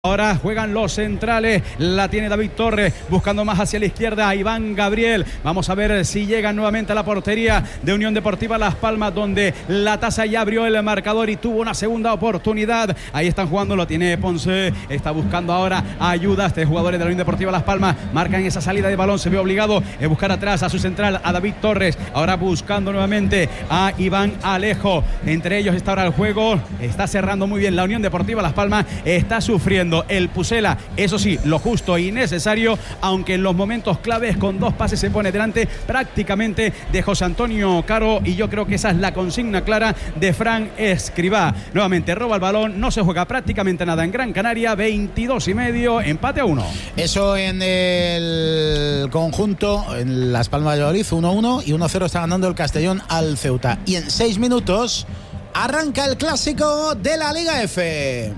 Ahora juegan los centrales, la tiene David Torres, buscando más hacia la izquierda Iván Gabriel. Vamos a ver si llegan nuevamente a la portería de Unión Deportiva Las Palmas, donde la Taza ya abrió el marcador y tuvo una segunda oportunidad. Ahí están jugando, lo tiene Ponce, está buscando ahora ayuda. Jugadores de la Unión Deportiva Las Palmas marcan esa salida de balón, se ve obligado a buscar atrás a su central, a David Torres. Ahora buscando nuevamente a Iván Alejo. Entre ellos está ahora el juego, está cerrando muy bien la Unión Deportiva Las Palmas, está sufriendo el Pucela, eso sí, lo justo y necesario, aunque en los momentos claves con dos pases se pone delante prácticamente de José Antonio Caro, y yo creo que esa es la consigna clara de Fran Escribá. Nuevamente roba el balón, no se juega prácticamente nada en Gran Canaria, 22,5, empate a 1. Eso en el conjunto, en Las Palmas de Valladolid, 1-1 y 1-0 está ganando el Castellón al Ceuta. Y en 6 minutos arranca el clásico de la Liga F.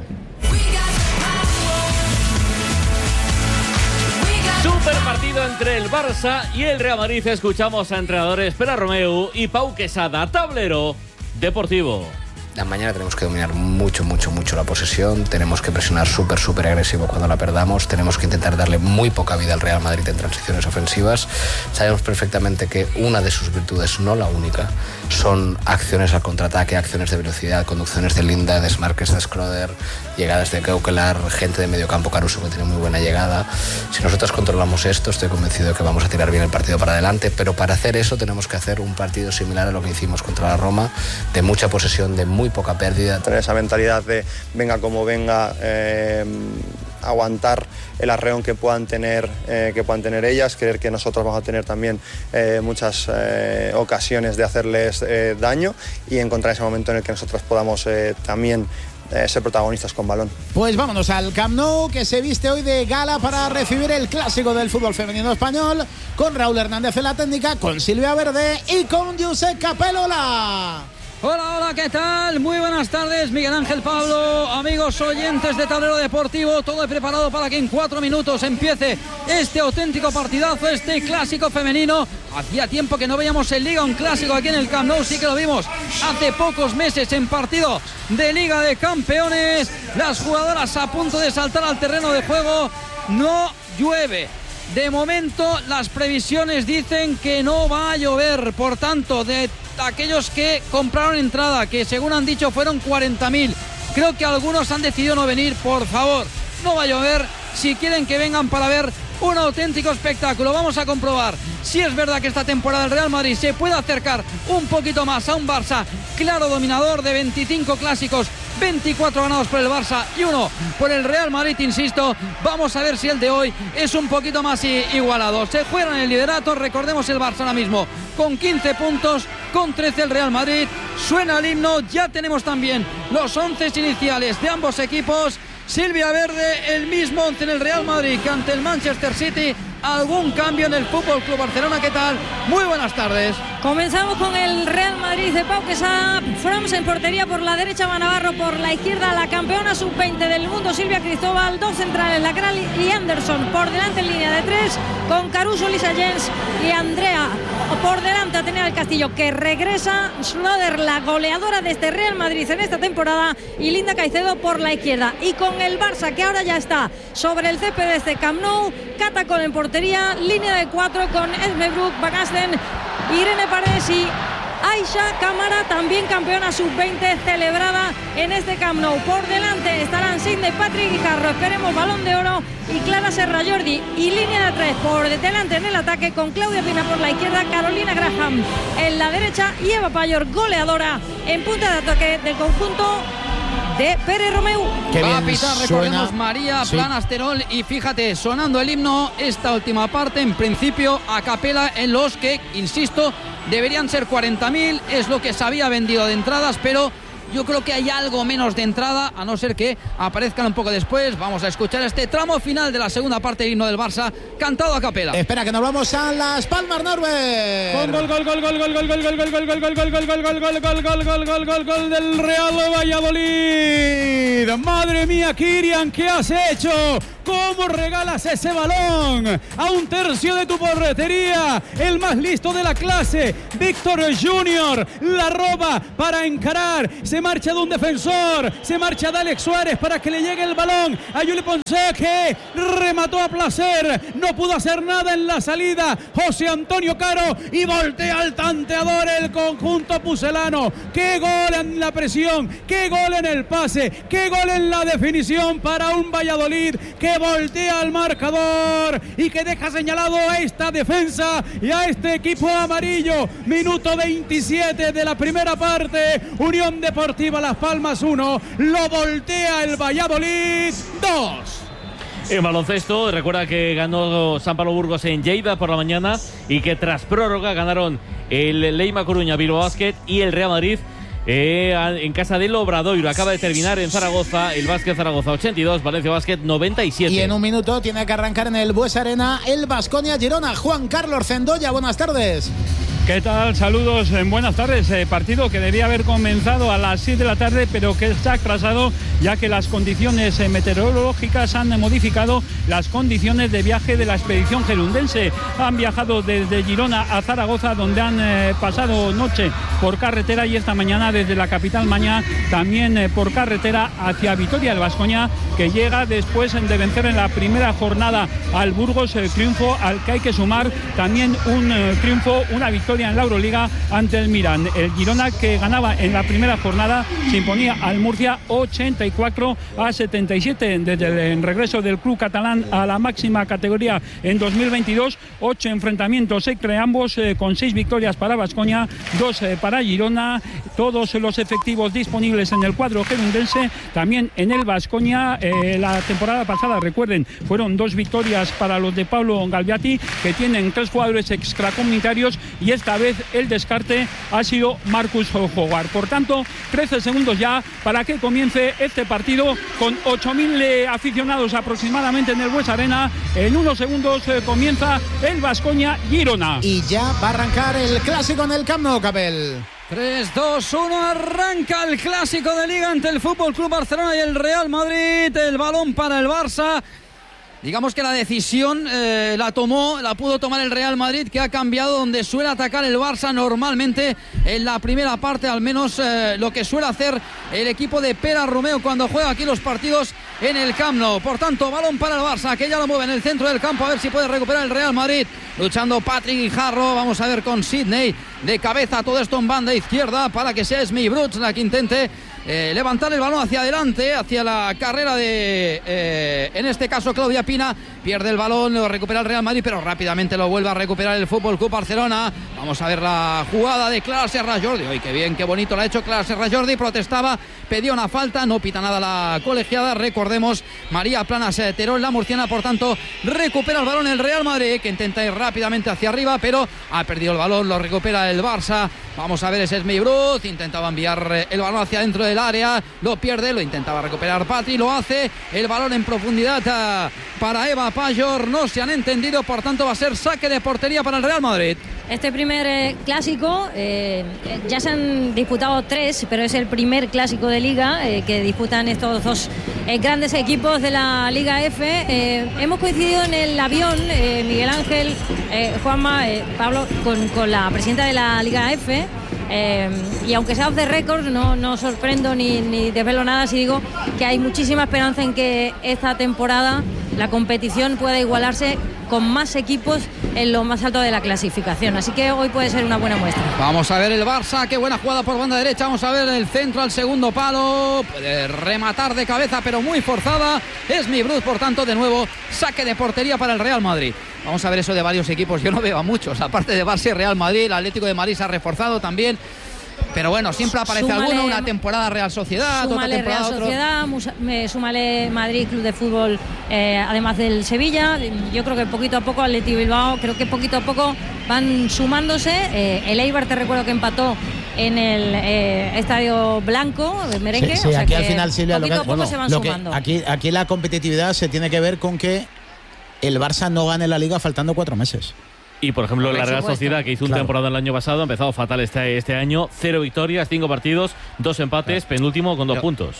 Super partido entre el Barça y el Real Madrid. Escuchamos a entrenadores Pere Romeu y Pau Quesada. Tablero deportivo. Mañana tenemos que dominar mucho la posesión, tenemos que presionar súper agresivo cuando la perdamos, tenemos que intentar darle muy poca vida al Real Madrid en transiciones ofensivas. Sabemos perfectamente que una de sus virtudes, no la única, son acciones al contraataque, acciones de velocidad, conducciones de Linda, de Smarques, de Schröder, llegadas de Keukelar, gente de medio campo, Caruso, que tiene muy buena llegada. Si nosotros controlamos esto, estoy convencido de que vamos a tirar bien el partido para adelante, pero para hacer eso tenemos que hacer un partido similar a lo que hicimos contra la Roma, de mucha posesión, de muy poca pérdida. Tener esa mentalidad de venga como venga, aguantar el arreón que puedan tener ellas, creer que nosotros vamos a tener también muchas ocasiones de hacerles daño y encontrar ese momento en el que nosotros podamos también ser protagonistas con balón. Pues vámonos al Camp Nou, que se viste hoy de gala para recibir el clásico del fútbol femenino español, con Raúl Hernández en la técnica, con Silvia Verde y con Josep Capelola. Hola, ¿qué tal? Muy buenas tardes, Miguel Ángel, Pablo, amigos oyentes de Tablero Deportivo, todo preparado para que en 4 minutos empiece este auténtico partidazo, este clásico femenino. Hacía tiempo que no veíamos en Liga un clásico aquí en el Camp Nou, sí que lo vimos hace pocos meses en partido de Liga de Campeones. Las jugadoras a punto de saltar al terreno de juego, no llueve. De momento las previsiones dicen que no va a llover, por tanto, de aquellos que compraron entrada, que según han dicho fueron 40.000, creo que algunos han decidido no venir. Por favor, no va a llover, si quieren que vengan para ver un auténtico espectáculo. Vamos a comprobar si es verdad que esta temporada el Real Madrid se puede acercar un poquito más a un Barça claro dominador. De 25 clásicos, 24 ganados por el Barça y 1 por el Real Madrid, insisto. Vamos a ver si el de hoy es un poquito más igualado. Se juegan el liderato, recordemos el Barça ahora mismo con 15 puntos, con 13 el Real Madrid. Suena el himno, ya tenemos también los 11 iniciales de ambos equipos. Silvia Verde, el mismo 11 en el Real Madrid que ante el Manchester City. ¿Algún cambio en el Fútbol Club Barcelona? ¿Qué tal? Muy buenas tardes. Comenzamos con el Real Madrid de Pau Quesada. Froms en portería, por la derecha va Navarro, por la izquierda la campeona sub-20 del mundo Silvia Cristóbal. Dos centrales, la Kral y Anderson por delante en línea de 3, con Caruso, Lisa Jens y Andrea por delante. Atenea del Castillo, que regresa. Schröder, la goleadora de este Real Madrid en esta temporada, y Linda Caicedo por la izquierda. Y con el Barça, que ahora ya está sobre el césped de este Camp Nou, Catacol en portería, línea de 4 con Esme Brook, Van Asten, Irene Paredes y Aisha Cámara, también campeona sub-20 celebrada en este Camp Nou. Por delante estarán Sidney Patrick Guijarro, esperemos Balón de Oro, y Clara Serra Jordi. Y línea de 3 por delante en el ataque, con Claudia Pina por la izquierda, Carolina Graham en la derecha y Eva Payor, goleadora en punta de ataque del conjunto de Pere Romeu. Va a pitar, recordemos, María Sí. Planasterol. Y fíjate, sonando el himno, esta última parte, en principio a capela, en los que, insisto, deberían ser 40.000, es lo que se había vendido de entradas, pero yo creo que hay algo menos de entrada, a no ser que aparezcan un poco después. Vamos a escuchar este tramo final de la segunda parte del himno del Barça, cantado a capela. Espera, que nos vamos a Las Palmas, Norbert. Gol del Real Valladolid. Madre mía, Kirian, ¿qué has hecho? ¿Cómo regalas ese balón a un tercio de tu portería? El más listo de la clase, Víctor Junior, la roba para encarar. Se marcha de un defensor, se marcha de Alex Suárez para que le llegue el balón a Juli Ponce, que remató a placer. No pudo hacer nada en la salida José Antonio Caro y voltea al tanteador el conjunto pucelano. ¡Qué gol en la presión! ¡Qué gol en el pase! ¡Qué gol en la definición para un Valladolid que voltea al marcador y que deja señalado a esta defensa y a este equipo amarillo! Minuto 27 de la primera parte. Unión Deportiva Las Palmas 1, lo voltea el Valladolid 2. En baloncesto, recuerda que ganó San Pablo Burgos en Lleida por la mañana y que tras prórroga ganaron el Leima Coruña, Bilbao Basket y el Real Madrid en casa del Obradoiro. Acaba de terminar en Zaragoza el Básquet Zaragoza 82, Valencia Basket 97. Y en un minuto tiene que arrancar en el Bues Arena el Baskonia Girona. Juan Carlos Cendoya, buenas tardes. ¿Qué tal? Saludos, buenas tardes. Partido que debía haber comenzado a las 6 de la tarde, pero que está atrasado ya que las condiciones meteorológicas han modificado las condiciones de viaje de la expedición gerundense. Han viajado desde Girona a Zaragoza, donde han pasado noche por carretera, y esta mañana desde la capital Mañá también por carretera hacia Vitoria. El Baskonia, que llega después de vencer en la primera jornada al Burgos, el triunfo al que hay que sumar también un triunfo, una victoria en la Euroliga ante el Milan. El Girona, que ganaba en la primera jornada, se imponía al Murcia 84-77 desde el regreso del club catalán a la máxima categoría en 2022. 8 enfrentamientos entre ambos, con 6 victorias para Baskonia, 2 para Girona. Todos los efectivos disponibles en el cuadro gerundense, también en el Baskonia. La temporada pasada, recuerden, fueron 2 victorias para los de Pablo Galbiati, que tienen 3 jugadores extracomunitarios, y esta vez el descarte ha sido Marcus Howard. Por tanto, 13 segundos ya para que comience este partido con 8.000 aficionados aproximadamente en el Bues Arena. En unos segundos comienza el Baskonia Girona. Y ya va a arrancar el clásico en el Camp Nou, Capel. 3, 2, 1, arranca el clásico de Liga ante el Fútbol Club Barcelona y el Real Madrid. El balón para el Barça. Digamos que la decisión la pudo tomar el Real Madrid, que ha cambiado donde suele atacar el Barça normalmente en la primera parte, al menos lo que suele hacer el equipo de Pere Romeu cuando juega aquí los partidos en el Camp Nou. Por tanto, balón para el Barça, que ya lo mueve en el centro del campo, a ver si puede recuperar el Real Madrid. Luchando Patrick Guijarro, vamos a ver con Sidney de cabeza, todo esto en banda izquierda para que sea Esmi Brooks la que intente levantar el balón hacia adelante, hacia la carrera de en este caso Claudia Pina. Pierde el balón, lo recupera el Real Madrid, pero rápidamente lo vuelve a recuperar el Fútbol Club Barcelona. Vamos a ver la jugada de Clara Serra Jordi. ¡Ay, qué bien, qué bonito la ha hecho Clara Serra Jordi! Protestaba, pedía una falta, no pita nada la colegiada. Recordemos, María Planas Terón, la murciana. Por tanto, recupera el balón el Real Madrid, que intenta ir rápidamente hacia arriba, pero ha perdido el balón, lo recupera el Barça. Vamos a ver, ese es Bruce, intentaba enviar el balón hacia dentro del área, lo pierde, lo intentaba recuperar Patri, lo hace, el balón en profundidad para Eva Payor, no se han entendido, por tanto va a ser saque de portería para el Real Madrid. Este primer clásico, ya se han disputado 3, pero es el primer clásico de Liga que disputan estos dos grandes equipos de la Liga F. Hemos coincidido en el avión, Miguel Ángel, Juanma, Pablo, con la presidenta de la Liga F. Y aunque sea off the record, no sorprendo ni desvelo nada si digo que hay muchísima esperanza en que esta temporada la competición pueda igualarse con más equipos en lo más alto de la clasificación, así que hoy puede ser una buena muestra. Vamos a ver el Barça, qué buena jugada por banda derecha, vamos a ver el centro al segundo palo, puede rematar de cabeza pero muy forzada, es mi Bruce, por tanto de nuevo saque de portería para el Real Madrid. Vamos a ver eso de varios equipos, yo no veo a muchos, aparte de Barça y Real Madrid, el Atlético de Madrid se ha reforzado también. Pero bueno, siempre aparece alguno, una temporada Real Sociedad, otra temporada Real Sociedad, súmale Madrid Club de Fútbol, además del Sevilla. Yo creo que poquito a poco Athletic Bilbao, creo que poquito a poco van sumándose. El Eibar, te recuerdo que empató en el Estadio Blanco, el merengue. Sí, o sea aquí que al final, Silvia, poquito a poco se van sumando. Aquí la competitividad se tiene que ver con que el Barça no gane la Liga faltando 4 meses. Y por ejemplo, la Real Sociedad, que hizo un temporada el año pasado, ha empezado fatal este año. 0 victorias, 5 partidos, 2 empates, penúltimo con 2 puntos.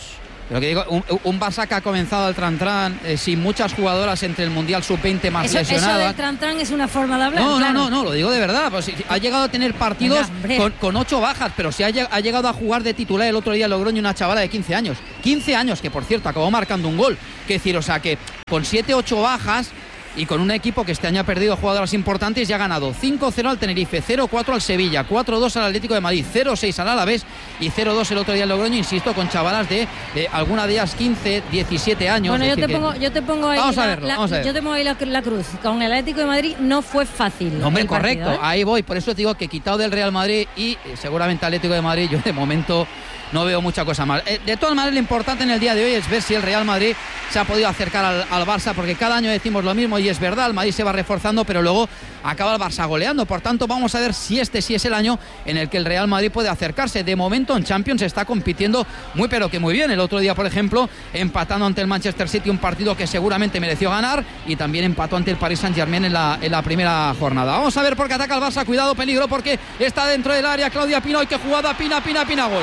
Pero que digo, un Barça que ha comenzado el tran-tran sin muchas jugadoras entre el Mundial Sub-20 más lesionadas. Eso del tran-tran es una forma de hablar. No, lo digo de verdad. Pues, ha llegado a tener partidos con 8 bajas, pero si ha llegado a jugar de titular el otro día en Logroño una chavala de 15 años. 15 años, que por cierto acabó marcando un gol. Que decir, o sea que con 7-8 bajas y con un equipo que este año ha perdido jugadoras importantes, ya ha ganado 5-0 al Tenerife, 0-4 al Sevilla, 4-2 al Atlético de Madrid, 0-6 al Alavés y 0-2 el otro día en Logroño, insisto, con chavalas de alguna de ellas 15, 17 años. Bueno, yo te pongo ahí vamos a verlo. Yo te pongo ahí la cruz. Con el Atlético de Madrid no fue fácil. No, hombre, correcto, partido, ahí voy. Por eso te digo que quitado del Real Madrid y seguramente Atlético de Madrid, yo de momento no veo mucha cosa más. De todas maneras, lo importante en el día de hoy es ver si el Real Madrid se ha podido acercar al Barça, porque cada año decimos lo mismo y es verdad, el Madrid se va reforzando, pero luego acaba el Barça goleando. Por tanto, vamos a ver si este sí es el año en el que el Real Madrid puede acercarse. De momento en Champions está compitiendo muy pero que muy bien. El otro día, por ejemplo, empatando ante el Manchester City, un partido que seguramente mereció ganar, y también empató ante el Paris Saint-Germain en la primera jornada. Vamos a ver por qué ataca el Barça. Cuidado, peligro, porque está dentro del área Claudia Pina. Y qué jugada, Pina, gol.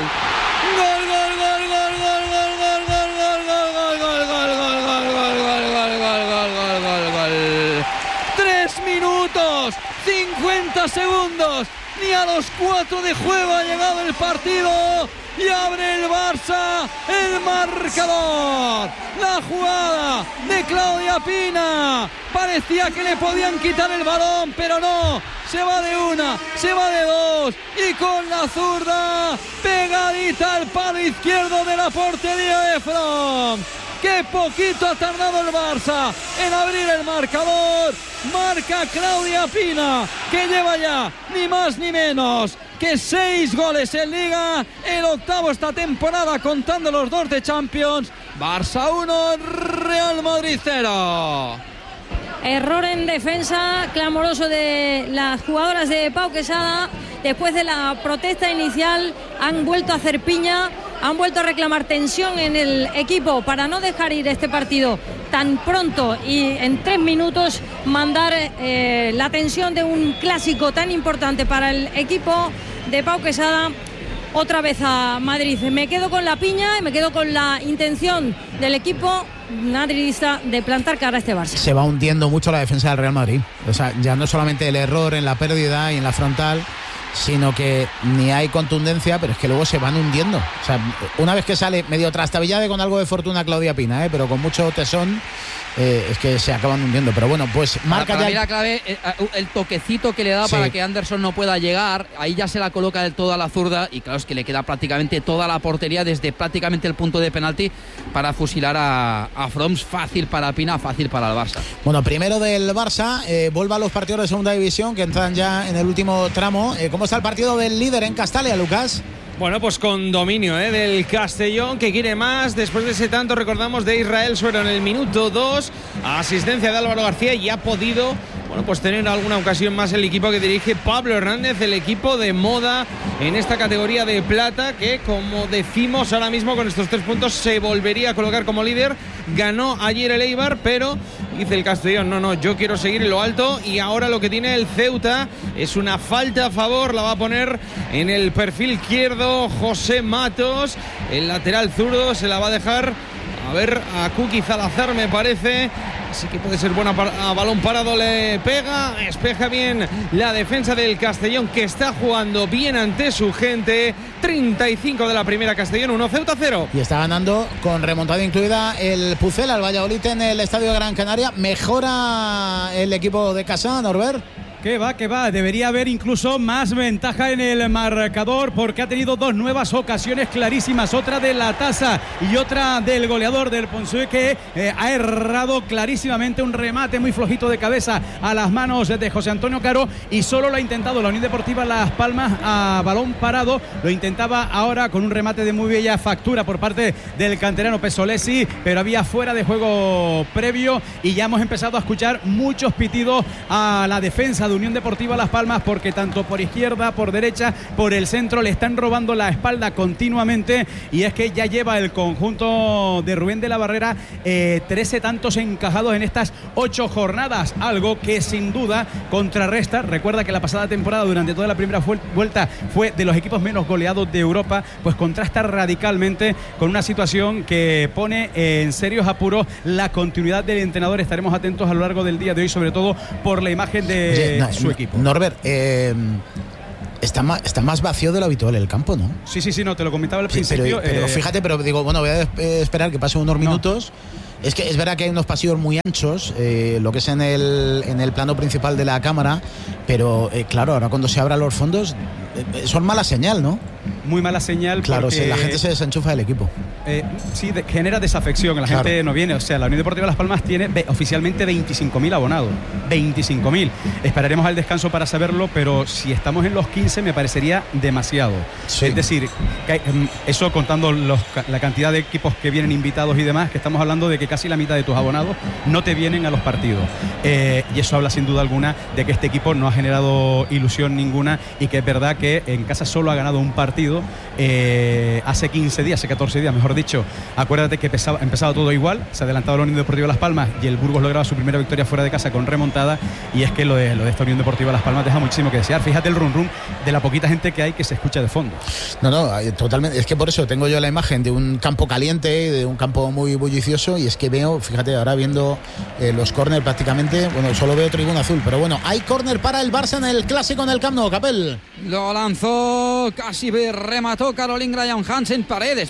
Gol. 3 minutos 50 segundos, ni a los 4 de juego ha llegado el partido y abre el Barça el marcador. La jugada de Claudia Pina, parecía que le podían quitar el balón, pero no. Se va de una, se va de dos, y con la zurda pegadita al palo izquierdo de la portería de From. Qué poquito ha tardado el Barça en abrir el marcador. Marca Claudia Pina, que lleva ya ni más ni menos que 6 goles en Liga, el 8º esta temporada contando los 2 de Champions. Barça 1, Real Madrid 0. Error en defensa clamoroso de las jugadoras de Pau Quesada. Después de la protesta inicial han vuelto a hacer piña, han vuelto a reclamar tensión en el equipo para no dejar ir este partido tan pronto y en 3 minutos mandar la tensión de un clásico tan importante para el equipo de Pau Quesada otra vez a Madrid. Me quedo con la piña y me quedo con la intención del equipo madridista de plantar cara a este Barça. Se va hundiendo mucho la defensa del Real Madrid. O sea, ya no solamente el error en la pérdida y en la frontal, sino que ni hay contundencia, pero es que luego se van hundiendo. O sea, una vez que sale medio trastabillada con algo de fortuna Claudia Pina, pero con mucho tesón, es que se acaban hundiendo. Pero bueno, pues marca para ya. Mí la clave, el toquecito que le da para que Anderson no pueda llegar, ahí ya se la coloca del todo a la zurda, y claro, es que le queda prácticamente toda la portería desde prácticamente el punto de penalti para fusilar a Froms. Fácil para Pina, fácil para el Barça. Bueno, primero del Barça, vuelva a los partidos de segunda división que entran ya en el último tramo. ¿Cómo está el partido del líder en Castalia, Lucas? Bueno, pues con dominio del Castellón, que quiere más. Después de ese tanto, recordamos, de Israel Suero en el minuto 2, asistencia de Álvaro García, y ha podido, bueno, pues tener alguna ocasión más el equipo que dirige Pablo Hernández, el equipo de moda en esta categoría de plata, que, como decimos ahora mismo, con estos 3 puntos se volvería a colocar como líder. Ganó ayer el Eibar, pero dice el Castellón, no, yo quiero seguir en lo alto, y ahora lo que tiene el Ceuta es una falta a favor, la va a poner en el perfil izquierdo José Matos, el lateral zurdo se la va a dejar, a ver, a Kuki Salazar, me parece. Así que puede ser buena a balón parado, le pega, despeja bien la defensa del Castellón, que está jugando bien ante su gente. 35 de la primera, Castellón 1, Ceuta 0. Y está ganando con remontada incluida el Pucel al Valladolid en el Estadio de Gran Canaria. ¿Mejora el equipo de casa, Norbert? Que va, debería haber incluso más ventaja en el marcador, porque ha tenido 2 nuevas ocasiones clarísimas, otra de la Tasa y otra del goleador del Ponsue, que ha errado clarísimamente un remate muy flojito de cabeza a las manos de José Antonio Caro, y solo lo ha intentado la Unión Deportiva Las Palmas a balón parado. Lo intentaba ahora con un remate de muy bella factura por parte del canterano Pesolesi, pero había fuera de juego previo, y ya hemos empezado a escuchar muchos pitidos a la defensa de Unión Deportiva Las Palmas, porque tanto por izquierda, por derecha, por el centro le están robando la espalda continuamente, y es que ya lleva el conjunto de Rubén de la Barrera 13 tantos encajados en estas 8 jornadas, algo que sin duda contrarresta. Recuerda que la pasada temporada, durante toda la primera vuelta, fue de los equipos menos goleados de Europa, pues contrasta radicalmente con una situación que pone en serios apuros la continuidad del entrenador. Estaremos atentos a lo largo del día de hoy, sobre todo por la imagen de su equipo. Norbert, está más vacío de lo habitual el campo, ¿no? Sí, no, te lo comentaba al principio. Pero fíjate, pero digo, bueno, voy a esperar que pasen unos minutos. Es que es verdad que hay unos pasillos muy anchos, lo que es en el plano principal de la cámara, pero claro, ahora cuando se abran los fondos, son mala señal, ¿no? Muy mala señal. Claro, porque si la gente se desenchufa del equipo. Sí, genera desafección, la gente no viene. O sea, la Unión Deportiva Las Palmas tiene oficialmente 25.000 abonados. 25.000. Esperaremos al descanso para saberlo, pero si estamos en los 15 me parecería demasiado. Sí. Es decir, eso contando la cantidad de equipos que vienen invitados y demás, que estamos hablando de que casi la mitad de tus abonados no te vienen a los partidos. Y eso habla sin duda alguna de que este equipo no ha generado ilusión ninguna, y que es verdad que en casa solo ha ganado un partido hace 15 días, hace 14 días, mejor dicho. Acuérdate que empezaba todo igual, se ha adelantado la Unión Deportiva Las Palmas y el Burgos lograba su primera victoria fuera de casa con remontada, y es que lo de esta Unión Deportiva Las Palmas deja muchísimo que desear. Fíjate el rum de la poquita gente que hay que se escucha de fondo. No, totalmente, es que por eso tengo yo la imagen de un campo caliente, de un campo muy bullicioso, y es que veo, fíjate, ahora viendo los córner prácticamente, bueno, solo veo tribuna azul, pero bueno, hay córner para el Barça en el clásico en el Camp Nou. Capel lo lanzó, casi remató Caroline Graham Hansen,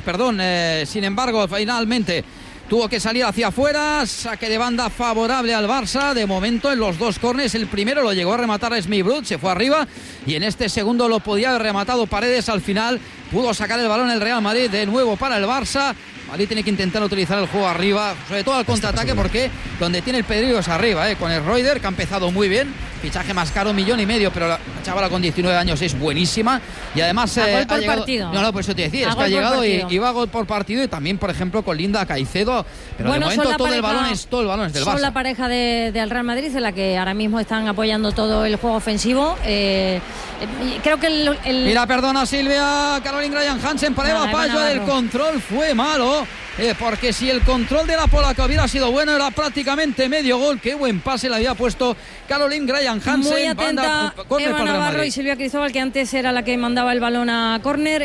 sin embargo finalmente tuvo que salir hacia afuera. Saque de banda favorable al Barça de momento en los 2 córners. El primero lo llegó a rematar Smith Brut, se fue arriba, y en este segundo lo podía haber rematado Paredes. Al final pudo sacar el balón el Real Madrid de nuevo para el Barça. Madrid tiene que intentar utilizar el juego arriba, sobre todo al contraataque, porque donde tiene el peligro es arriba, con el Reuter, que ha empezado muy bien. Fichaje más caro, 1,5 millones, pero la chavala con 19 años es buenísima, y además gol por ha llegado, partido. No, por eso te decía, es que ha llegado y va a gol por partido, y también, por ejemplo, con Linda Caicedo, pero bueno, de momento todo el balón es del Barça. Son la pareja del Real Madrid, en la que ahora mismo están apoyando todo el juego ofensivo. Creo que Mira, perdona Silvia, Caroline Graham Hansen para Eva Payo, el control fue malo. Porque si el control de la polaca hubiera sido bueno, era prácticamente medio gol. Qué buen pase le había puesto Caroline Graham Hansen. Muy atenta Eva Navarro y Silvia Cristóbal, que antes era la que mandaba el balón a córner.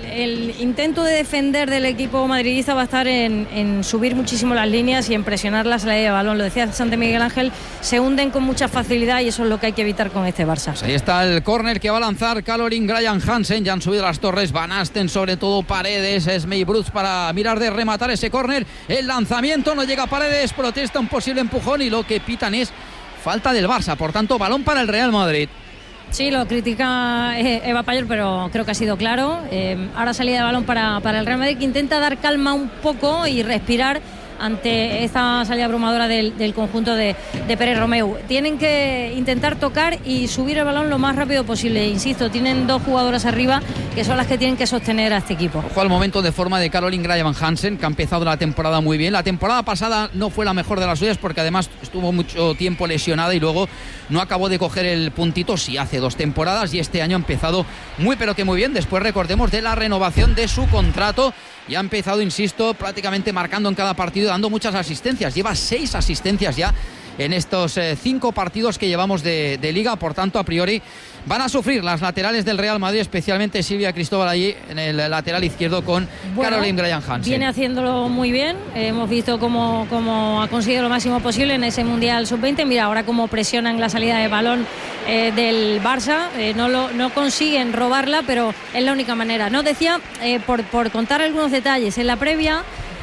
El intento de defender del equipo madridista va a estar en subir muchísimo las líneas y en presionar la salida de balón. Lo decía Santi Miguel Ángel, se hunden con mucha facilidad, y eso es lo que hay que evitar con este Barça. Pues ahí está el córner que va a lanzar Caroline Graham Hansen. Ya han subido las torres Van Asten, sobre todo Paredes, Smith Brut, para mirar de rematar ese córner. El lanzamiento no llega a Paredes, protesta un posible empujón, y lo que pitan es falta del Barça. Por tanto, balón para el Real Madrid. Sí, lo critica Eva Payor, pero creo que ha sido claro. Ahora salida de balón para el Real Madrid, que intenta dar calma un poco y respirar ante esta salida abrumadora del conjunto de Pérez Romeu. Tienen que intentar tocar y subir el balón lo más rápido posible. Insisto, tienen 2 jugadoras arriba que son las que tienen que sostener a este equipo. Ojo al momento de forma de Caroline Graham Hansen, que ha empezado la temporada muy bien. La temporada pasada no fue la mejor de las suyas, porque además estuvo mucho tiempo lesionada y luego no acabó de coger el puntito, sí, hace 2 temporadas, y este año ha empezado muy pero que muy bien. Después, recordemos, de la renovación de su contrato, y ha empezado, insisto, prácticamente marcando en cada partido, dando muchas asistencias. Lleva 6 asistencias ya en estos 5 partidos que llevamos de Liga. Por tanto, a priori van a sufrir las laterales del Real Madrid, especialmente Silvia Cristóbal allí en el lateral izquierdo con Caroline Graham Hansen. Viene haciéndolo muy bien. Hemos visto cómo ha conseguido lo máximo posible en ese Mundial Sub-20. Mira ahora cómo presionan la salida de balón del Barça. No consiguen robarla, pero es la única manera. Nos decía, por contar algunos detalles, en la previa,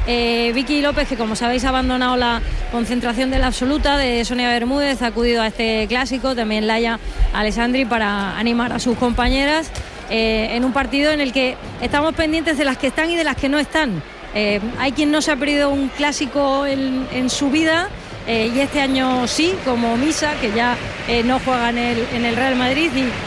Vicky López, que como sabéis ha abandonado la concentración de la absoluta de Sonia Bermúdez, ha acudido a este clásico, también Laia Alessandri, para animar a sus compañeras en un partido en el que estamos pendientes de las que están y de las que no están. Hay quien no se ha perdido un clásico en su vida, y este año sí, como Misa, que ya no juega en el Real Madrid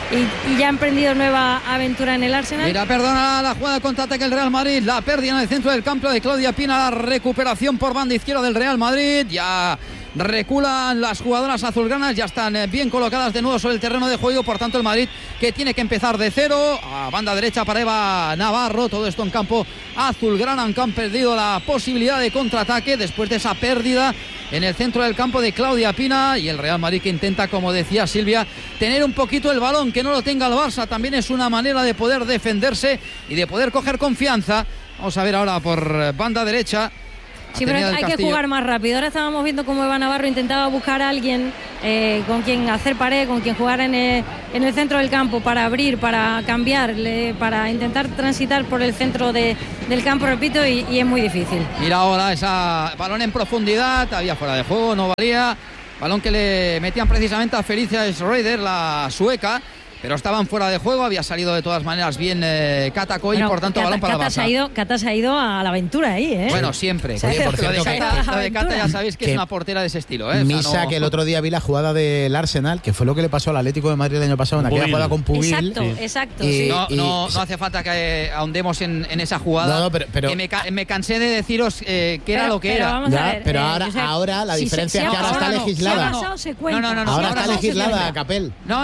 y ya ha emprendido nueva aventura en el Arsenal. Mira, perdona la jugada de contraataque del Real Madrid, la pérdida en el centro del campo de Claudia Pina, la recuperación por banda izquierda del Real Madrid. Ya reculan las jugadoras azulgranas, ya están bien colocadas de nuevo sobre el terreno de juego, por tanto el Madrid que tiene que empezar de cero, a banda derecha para Eva Navarro, todo esto en campo azulgrana, aunque han perdido la posibilidad de contraataque después de esa pérdida en el centro del campo de Claudia Pina, y el Real Madrid que intenta, como decía Silvia, tener un poquito el balón, que no lo tenga el Barça, también es una manera de poder defenderse y de poder coger confianza. Vamos a ver ahora por banda derecha. Sí, pero hay que jugar más rápido. Ahora estábamos viendo cómo Eva Navarro intentaba buscar a alguien con quien hacer pared, con quien jugar en el centro del campo para abrir, para cambiar, para intentar transitar por el centro del campo, repito, y es muy difícil. Mira ahora esa balón en profundidad, había fuera de juego, no valía. Balón que le metían precisamente a Felicia Schroeder, la sueca, pero estaban fuera de juego, había salido de todas maneras bien Cata Coy, por tanto balón para Barça. Cata se ha ido a la aventura ahí, ¿eh? Bueno, siempre. Oye, por cierto, la de Cata ya sabéis que es una portera de ese estilo, ¿eh? Misa, o sea, no... que el otro día vi la jugada del Arsenal, que fue lo que le pasó al Atlético de Madrid el año pasado en aquella jugada con Pubil. Exacto. Sí. No hace falta que ahondemos en esa jugada. No, pero me cansé de deciros que era lo que era. Vamos a ver, pero ahora la diferencia es que ahora está legislada. Ahora está legislada, Capel. No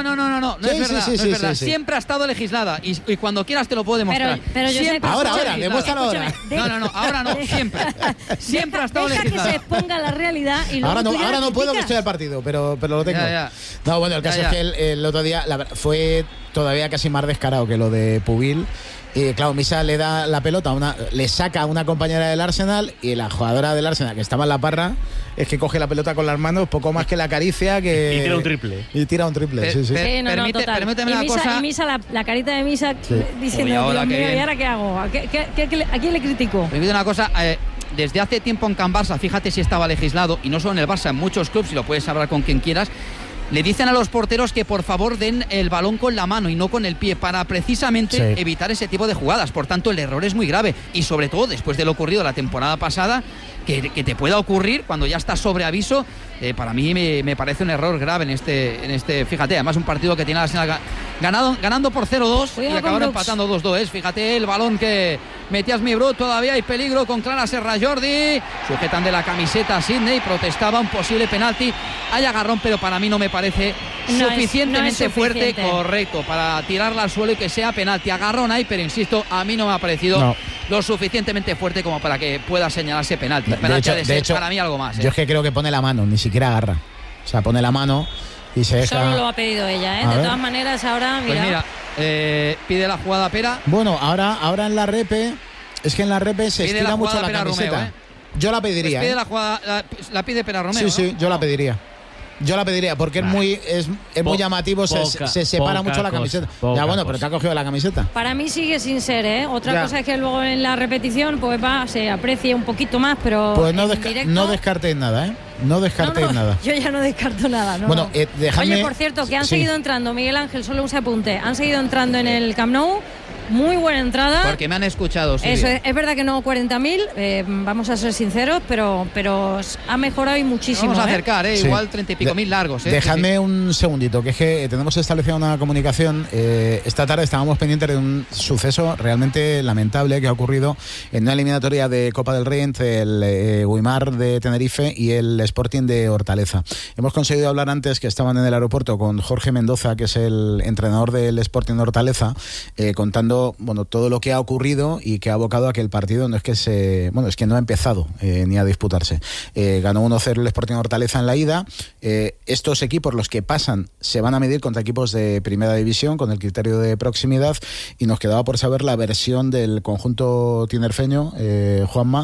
es verdad. Siempre ha estado legislada y cuando quieras te lo puedo demostrar. Pero ahora, demuéstralo ahora. Ahora no, siempre ha estado legislada. Que se exponga la realidad y luego ahora no puedo, que estoy al partido, pero lo tengo. No, bueno, el caso es que el otro día fue todavía casi más descarado que lo de Pubil. Y claro, Misa le da la pelota, le saca a una compañera del Arsenal, y la jugadora del Arsenal, que estaba en la parra, es que coge la pelota con las manos, poco más que la acaricia, y tira un triple. Sí. Permíteme una cosa. Y Misa, la carita de Misa diciendo, Dios mío, ¿y ahora qué hago? ¿A quién le critico? Permíteme una cosa. Desde hace tiempo en Can Barça, fíjate si estaba legislado, y no solo en el Barça, en muchos clubes, y lo puedes hablar con quien quieras, le dicen a los porteros que por favor den el balón con la mano y no con el pie, para precisamente evitar ese tipo de jugadas. Por tanto, el error es muy grave, y sobre todo después de lo ocurrido la temporada pasada, que te pueda ocurrir cuando ya estás sobre aviso. Para mí me parece un error grave en este. Fíjate, además un partido que tiene la Arsenal ganando por 0-2 y acabaron empatando 2-2. Fíjate el balón que metía Smith-Rowe, todavía hay peligro con Clara Serra Jordi, sujetan de la camiseta a Sidney, protestaba un posible penalti, hay agarrón, pero para mí no me parece suficientemente fuerte, correcto, para tirarla al suelo y que sea penalti. Agarrón hay, pero insisto, a mí no me ha parecido lo suficientemente fuerte como para que pueda señalarse penalti. De hecho, para mí algo más. Yo es que creo que pone la mano, ni siquiera agarra. O sea, pone la mano y se deja. Solo lo ha pedido ella, ¿eh? De todas maneras, ahora, mira. Pues mira, pide la jugada Pera. Bueno, ahora en la repe, es que en la repe se pide estira mucho la Pera camiseta. Romeo, Yo la pediría. Pues pide la jugada, la pide Pera Romeo. Sí, yo la pediría. Yo la pediría porque es muy llamativo, se separa mucho la camiseta. Pero te ha cogido la camiseta. Para mí sigue sin ser, ¿eh? Otra cosa es que luego en la repetición se aprecie un poquito más, pero pues no descartéis nada, ¿eh? No descartéis nada. Yo ya no descarto nada, ¿no? Bueno, dejadme... Oye, por cierto, que han seguido entrando, Miguel Ángel, solo un apunte, han seguido entrando en el Camp Nou. Muy buena entrada. Porque me han escuchado. Eso es verdad que no 40.000, vamos a ser sinceros, pero ha mejorado y muchísimo. Vamos a acercar, igual 30 y pico mil largos. Dejadme un segundito, que es que tenemos establecida una comunicación. Esta tarde estábamos pendientes de un suceso realmente lamentable que ha ocurrido en una eliminatoria de Copa del Rey entre el Guimar de Tenerife y el Sporting de Hortaleza. Hemos conseguido hablar antes, que estaban en el aeropuerto, con Jorge Mendoza, que es el entrenador del Sporting de Hortaleza, contando todo lo que ha ocurrido y que ha abocado a que el partido es que no ha empezado ni a disputarse. Ganó 1-0 el Sporting Hortaleza en la ida. Estos equipos, los que pasan, se van a medir contra equipos de primera división con el criterio de proximidad, y nos quedaba por saber la versión del conjunto tinerfeño, Juanma,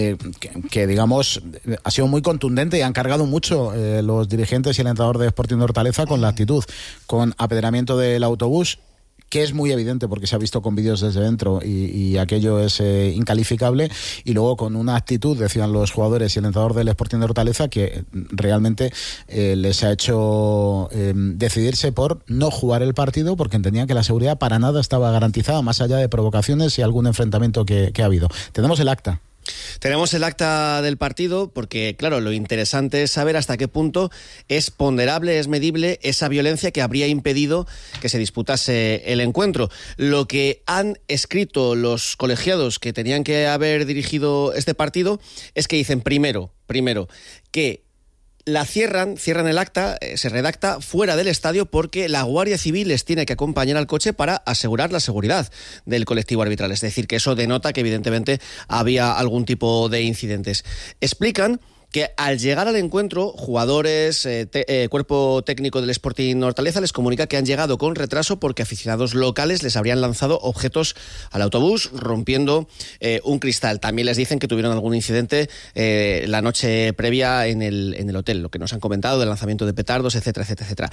que digamos ha sido muy contundente y han cargado mucho los dirigentes y el entrenador de Sporting de Hortaleza con la actitud, con apedreamiento del autobús, que es muy evidente porque se ha visto con vídeos desde dentro y aquello es incalificable, y luego con una actitud, decían los jugadores y el entrenador del Sporting de Hortaleza, que realmente les ha hecho decidirse por no jugar el partido, porque entendían que la seguridad para nada estaba garantizada, más allá de provocaciones y algún enfrentamiento que ha habido. Tenemos el acta. Tenemos el acta del partido porque, claro, lo interesante es saber hasta qué punto es ponderable, es medible esa violencia que habría impedido que se disputase el encuentro. Lo que han escrito los colegiados que tenían que haber dirigido este partido es que dicen primero que cierran el acta, se redacta fuera del estadio porque la Guardia Civil les tiene que acompañar al coche para asegurar la seguridad del colectivo arbitral. Es decir, que eso denota que evidentemente había algún tipo de incidentes. Explican que al llegar al encuentro, jugadores, cuerpo técnico del Sporting Hortaleza les comunica que han llegado con retraso porque aficionados locales les habrían lanzado objetos al autobús, rompiendo un cristal. También les dicen que tuvieron algún incidente la noche previa en el hotel, lo que nos han comentado del lanzamiento de petardos, etcétera, etcétera, etcétera.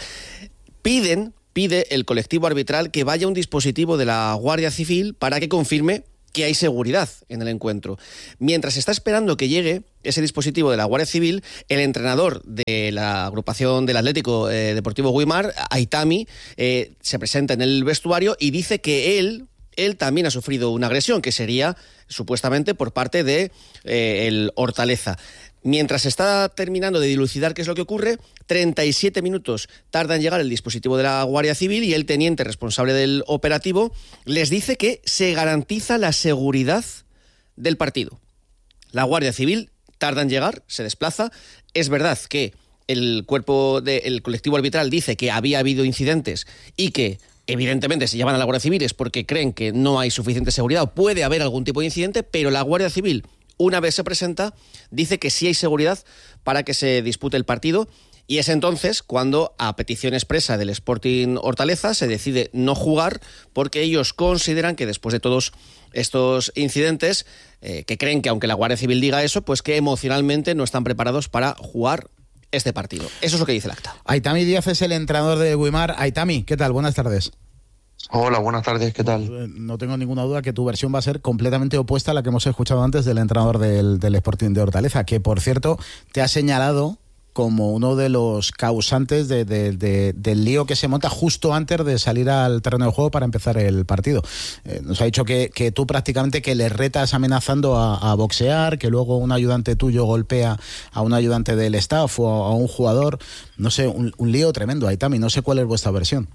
Pide el colectivo arbitral que vaya un dispositivo de la Guardia Civil para que confirme que hay seguridad en el encuentro. Mientras está esperando que llegue ese dispositivo de la Guardia Civil, el entrenador de la agrupación del Atlético Deportivo Güímar, Aitami, se presenta en el vestuario y dice que él también ha sufrido una agresión, que sería supuestamente por parte de el Hortaleza. Mientras está terminando de dilucidar qué es lo que ocurre, 37 minutos tarda en llegar el dispositivo de la Guardia Civil y el teniente responsable del operativo les dice que se garantiza la seguridad del partido. La Guardia Civil tarda en llegar, se desplaza. Es verdad que el colectivo arbitral dice que había habido incidentes y que evidentemente se llaman a la Guardia Civil es porque creen que no hay suficiente seguridad o puede haber algún tipo de incidente, pero la Guardia Civil, una vez se presenta, dice que sí hay seguridad para que se dispute el partido, y es entonces cuando, a petición expresa del Sporting Hortaleza, se decide no jugar porque ellos consideran que después de todos estos incidentes, que creen que aunque la Guardia Civil diga eso, pues que emocionalmente no están preparados para jugar este partido. Eso es lo que dice el acta. Aitami Díaz es el entrenador de Güímar. Aitami, ¿qué tal? Buenas tardes. Hola, buenas tardes, ¿qué tal? No tengo ninguna duda que tu versión va a ser completamente opuesta a la que hemos escuchado antes del entrenador del Sporting de Hortaleza, que por cierto te ha señalado como uno de los causantes del lío que se monta justo antes de salir al terreno de juego para empezar el partido. Nos ha dicho que tú prácticamente que le retas amenazando a boxear, que luego un ayudante tuyo golpea a un ayudante del staff o a un jugador. No sé, un lío tremendo, Aitami. No sé cuál es vuestra versión.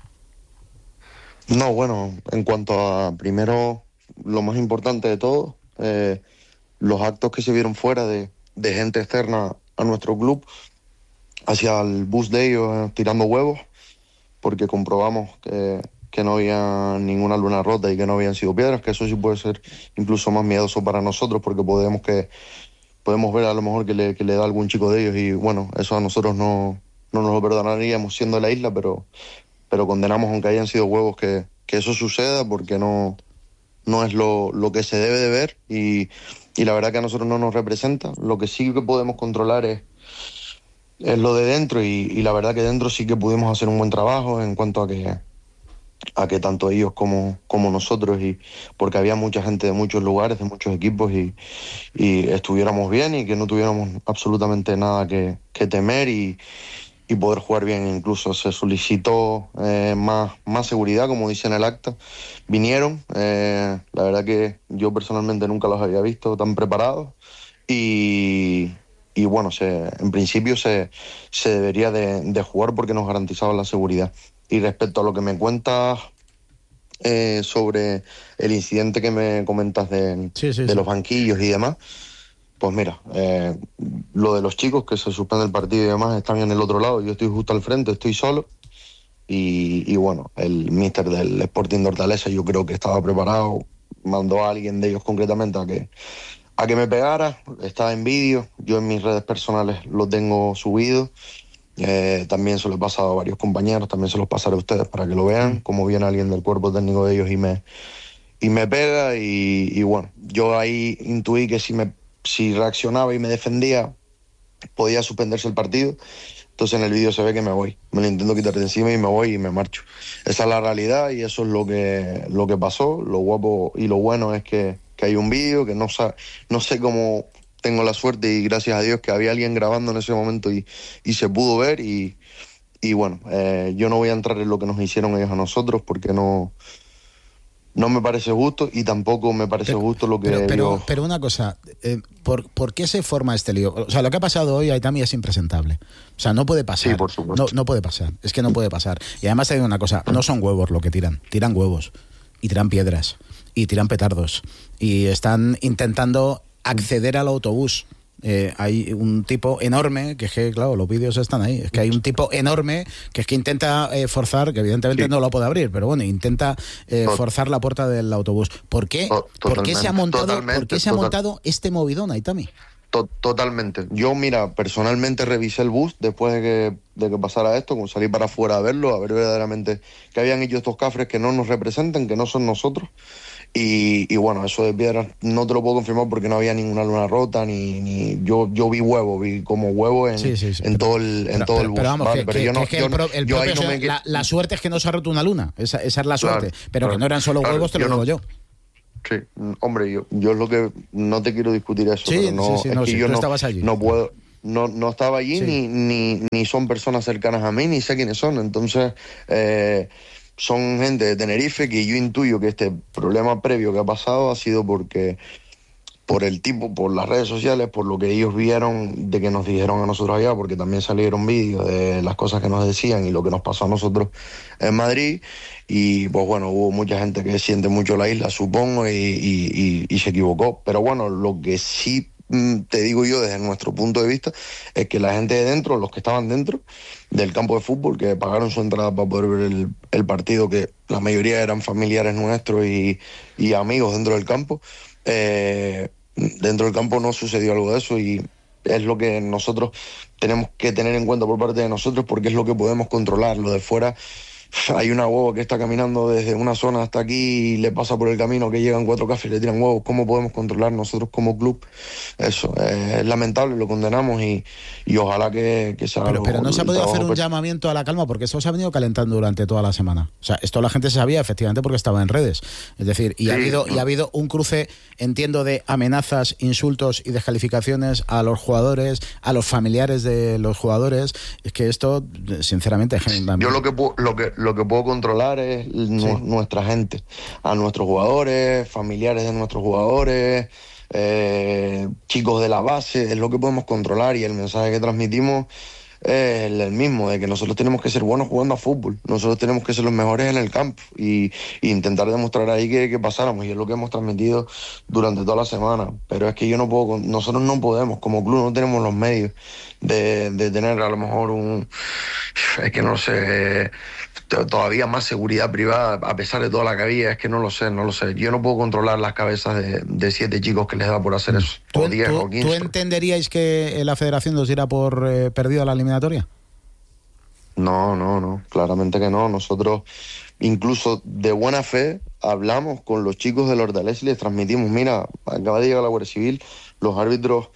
No, bueno, en cuanto a, primero, lo más importante de todo, los actos que se vieron fuera de gente externa a nuestro club, hacia el bus de ellos tirando huevos, porque comprobamos que no había ninguna luna rota y que no habían sido piedras, que eso sí puede ser incluso más miedoso para nosotros, porque podemos ver a lo mejor que le da algún chico de ellos, y bueno, eso a nosotros no nos lo perdonaríamos siendo de la isla, pero condenamos, aunque hayan sido huevos, que eso suceda, porque no es lo que se debe de ver, y la verdad que a nosotros no nos representa. Lo que sí que podemos controlar es lo de dentro, y la verdad que dentro sí que pudimos hacer un buen trabajo en cuanto a que tanto ellos como nosotros, y porque había mucha gente de muchos lugares, de muchos equipos, y estuviéramos bien y que no tuviéramos absolutamente nada que temer y poder jugar bien. Incluso se solicitó más seguridad, como dice en el acta. Vinieron, la verdad que yo personalmente nunca los había visto tan preparados, y bueno, en principio se debería de jugar porque nos garantizaba la seguridad. Y respecto a lo que me cuentas sobre el incidente que me comentas de los banquillos y demás, pues mira, lo de los chicos que se suspende el partido y demás están en el otro lado, yo estoy justo al frente, estoy solo, y bueno, el míster del Sporting de Hortaleza yo creo que estaba preparado, mandó a alguien de ellos concretamente a que me pegara, estaba en vídeo, yo en mis redes personales lo tengo subido, también se lo he pasado a varios compañeros, también se los pasaré a ustedes para que lo vean, como viene alguien del cuerpo técnico de ellos y me pega, y bueno, yo ahí intuí que si reaccionaba y me defendía, podía suspenderse el partido. Entonces en el vídeo se ve que me voy, me lo intento quitar de encima y me voy y me marcho. Esa es la realidad y eso es lo que pasó. Lo guapo y lo bueno es que hay un vídeo, que no sé cómo tengo la suerte y gracias a Dios que había alguien grabando en ese momento y se pudo ver, y bueno, yo no voy a entrar en lo que nos hicieron ellos a nosotros porque no me parece justo, y tampoco me parece justo lo que... Pero una cosa, ¿por qué se forma este lío? O sea, lo que ha pasado hoy, Aitami, es impresentable. O sea, no puede pasar. Sí, por supuesto. No puede pasar, es que no puede pasar. Y además te digo una cosa, no son huevos lo que tiran huevos, y tiran piedras, y tiran petardos, y están intentando acceder al autobús. Hay un tipo enorme, que es que, claro, los vídeos están ahí, es que hay un tipo enorme que es que intenta forzar, que evidentemente no lo puede abrir, pero bueno, intenta forzar la puerta del autobús. ¿Por qué se ha montado este movidón, Aitami? Totalmente. Yo, mira, personalmente revisé el bus después de que pasara esto, como salí para afuera a verlo, a ver verdaderamente que habían hecho estos cafres que no nos representan, que no son nosotros. Y bueno, eso de piedras no te lo puedo confirmar porque no había ninguna luna rota, ni yo vi como huevo en todo el bus. Pero vamos, vale, la suerte es que no se ha roto una luna, esa es la suerte, que no eran solo huevos, te lo digo yo. Sí, hombre, yo es lo que no te quiero discutir eso, pero yo no estabas allí. No puedo, no estaba allí, ni son personas cercanas a mí, ni sé quiénes son. Entonces, son gente de Tenerife que yo intuyo que este problema previo que ha pasado ha sido por las redes sociales, por lo que ellos vieron de que nos dijeron a nosotros allá, porque también salieron vídeos de las cosas que nos decían y lo que nos pasó a nosotros en Madrid. Y pues bueno, hubo mucha gente que siente mucho la isla, supongo, y se equivocó. Pero bueno, lo que sí te digo yo desde nuestro punto de vista es que la gente de dentro, los que estaban dentro del campo de fútbol, que pagaron su entrada para poder ver el partido, que la mayoría eran familiares nuestros y amigos dentro del campo, dentro del campo no sucedió algo de eso, y es lo que nosotros tenemos que tener en cuenta por parte de nosotros, porque es lo que podemos controlar. Lo de fuera, hay una huevo que está caminando desde una zona hasta aquí y le pasa por el camino que llegan 4 cafés y le tiran huevos. ¿Cómo podemos controlar nosotros como club eso? Es lamentable, lo condenamos y ojalá que se haga. Pero no se ha podido hacer un llamamiento a la calma, porque eso se ha venido calentando durante toda la semana. O sea, esto la gente se sabía efectivamente porque estaba en redes. Es decir, ha habido un cruce, entiendo, de amenazas, insultos y descalificaciones a los jugadores, a los familiares de los jugadores. Es que esto, sinceramente, yo lo que puedo controlar es nuestra gente, a nuestros jugadores, familiares de nuestros jugadores, chicos de la base, es lo que podemos controlar, y el mensaje que transmitimos es el mismo, de que nosotros tenemos que ser buenos jugando a fútbol, nosotros tenemos que ser los mejores en el campo y intentar demostrar ahí que pasáramos, y es lo que hemos transmitido durante toda la semana. Pero es que nosotros no podemos, como club no tenemos los medios de tener a lo mejor es que no sé, todavía más seguridad privada, a pesar de toda la que había. Es que no lo sé. Yo no puedo controlar las cabezas de 7 chicos que les da por hacer eso, o 10 o 15. ¿Tú entenderíais que la federación nos diera por perdida la eliminatoria? No, claramente que no. Nosotros, incluso de buena fe, hablamos con los chicos del Hortaleza y les transmitimos: mira, acaba de llegar la Guardia Civil, los árbitros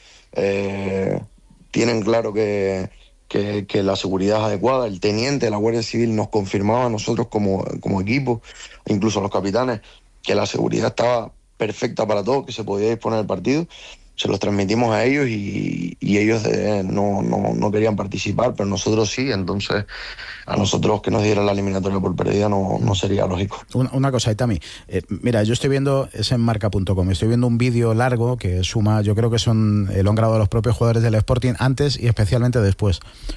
tienen claro que la seguridad es adecuada. El teniente de la Guardia Civil nos confirmaba a nosotros como equipo, incluso a los capitanes, que la seguridad estaba perfecta para todos, que se podía disponer del partido. Se los transmitimos a ellos y ellos no querían participar, pero nosotros sí. Entonces, a nosotros que nos dieran la eliminatoria por perdida no sería lógico. Una cosa, Aitami, mira, yo estoy viendo, es en marca.com, estoy viendo un vídeo largo que suma, yo creo que lo han grabado los propios jugadores del Sporting antes y especialmente después.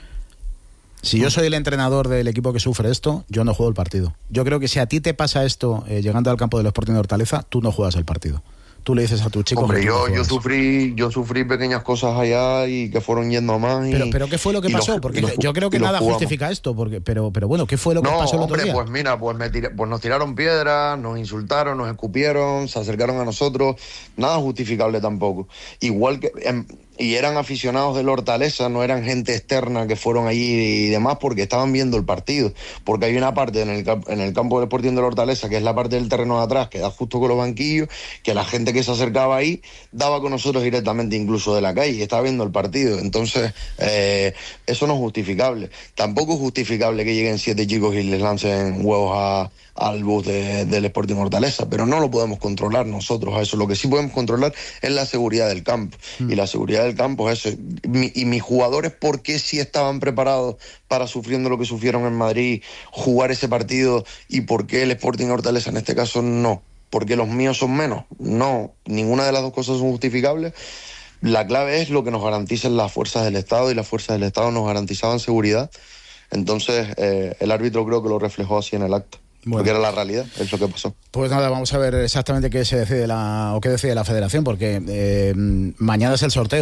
Si yo soy el entrenador del equipo que sufre esto, yo no juego el partido. Yo creo que si a ti te pasa esto llegando al campo del Sporting de Hortaleza, tú no juegas el partido. Tú le dices a tus chicos... Hombre, yo sufrí pequeñas cosas allá y que fueron yendo a más. Pero ¿qué fue lo que pasó? Porque yo creo que nada justifica esto. Pero bueno, ¿qué fue lo que pasó el otro día? Pues mira, pues nos tiraron piedras, nos insultaron, nos escupieron, se acercaron a nosotros. Nada justificable tampoco. Igual que... y eran aficionados del Hortaleza, no eran gente externa que fueron allí y demás, porque estaban viendo el partido. Porque hay una parte en el campo del Sporting del Hortaleza, que es la parte del terreno de atrás, que da justo con los banquillos, que la gente que se acercaba ahí daba con nosotros directamente, incluso de la calle, y estaba viendo el partido. Entonces, eso no es justificable. Tampoco es justificable que lleguen 7 chicos y les lancen huevos al bus del Sporting Hortaleza, pero no lo podemos controlar nosotros a eso. Lo que sí podemos controlar es la seguridad del campo, y la seguridad del campo es eso. Y mis jugadores, ¿por qué sí estaban preparados para, sufriendo lo que sufrieron en Madrid, jugar ese partido, y por qué el Sporting Hortaleza en este caso no? ¿Porque los míos son menos? No, ninguna de las dos cosas son justificables. La clave es lo que nos garanticen las fuerzas del Estado, y las fuerzas del Estado nos garantizaban seguridad. Entonces, el árbitro creo que lo reflejó así en el acta. Bueno, porque era la realidad, es lo que pasó. Pues nada, vamos a ver exactamente qué decide la federación, porque mañana es el sorteo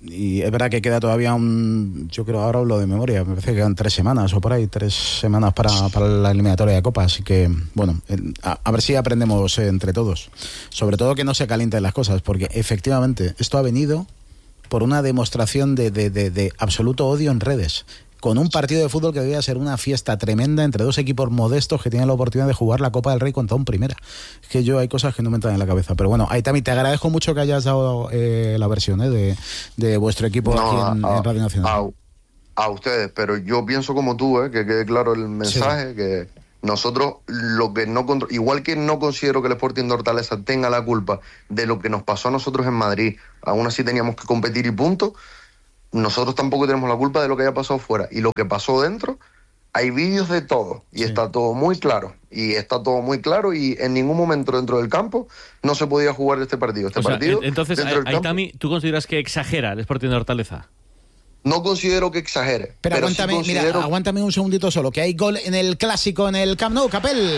Y es verdad que queda todavía yo creo, ahora hablo de memoria, me parece que quedan 3 semanas o por ahí, 3 semanas para la eliminatoria de Copa, así que bueno, a ver si aprendemos entre todos, sobre todo que no se calienten las cosas, porque efectivamente esto ha venido por una demostración de absoluto odio en redes, con un partido de fútbol que debía ser una fiesta tremenda entre dos equipos modestos que tienen la oportunidad de jugar la Copa del Rey contra un primera. Es que hay cosas que no me entran en la cabeza. Pero bueno, Aitami, te agradezco mucho que hayas dado la versión de vuestro equipo aquí en Radio Nacional. A ustedes, pero yo pienso como tú, que quede claro el mensaje, sí. Que nosotros, lo que no igual que no considero que el Sporting de Hortaleza tenga la culpa de lo que nos pasó a nosotros en Madrid, aún así teníamos que competir y punto. Nosotros tampoco tenemos la culpa de lo que haya pasado fuera. Y lo que pasó dentro, hay vídeos de todo. Y está todo muy claro. Y en ningún momento dentro del campo no se podía jugar este partido. Entonces, Aitami, ¿tú consideras que exagera el Sporting de Hortaleza? No considero que exagere. Pero aguántame, sí aguántame un segundito solo, que hay gol en el Clásico en el Camp Nou, Capel.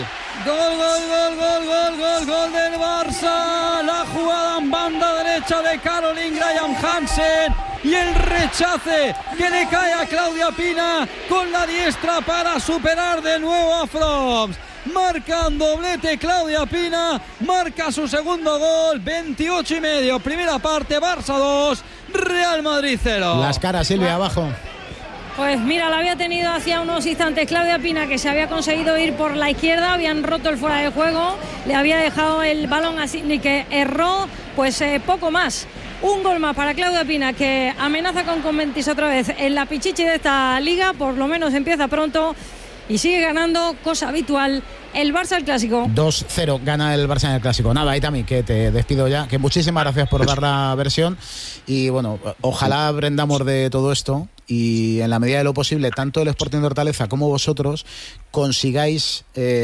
Gol del Barça. La jugada en banda derecha de Caroline Graham Hansen. Y el rechace que le cae a Claudia Pina con la diestra para superar de nuevo a Froms. Marca un doblete Claudia Pina, marca su segundo gol, 28:30, primera parte, Barça 2, Real Madrid 0. Las caras, Silvia, abajo. Pues mira, la había tenido hacía unos instantes Claudia Pina, que se había conseguido ir por la izquierda, habían roto el fuera de juego, le había dejado el balón a Sidney, que erró, pues poco más. Un gol más para Claudia Pina, que amenaza con Conventis otra vez en la pichichi de esta liga, por lo menos empieza pronto y sigue ganando, cosa habitual, el Barça al Clásico. 2-0 gana el Barça en el Clásico. Nada, Aitami, que te despido ya, que muchísimas gracias por dar la versión y bueno, ojalá aprendamos de todo esto y en la medida de lo posible, tanto el Sporting de Hortaleza como vosotros consigáis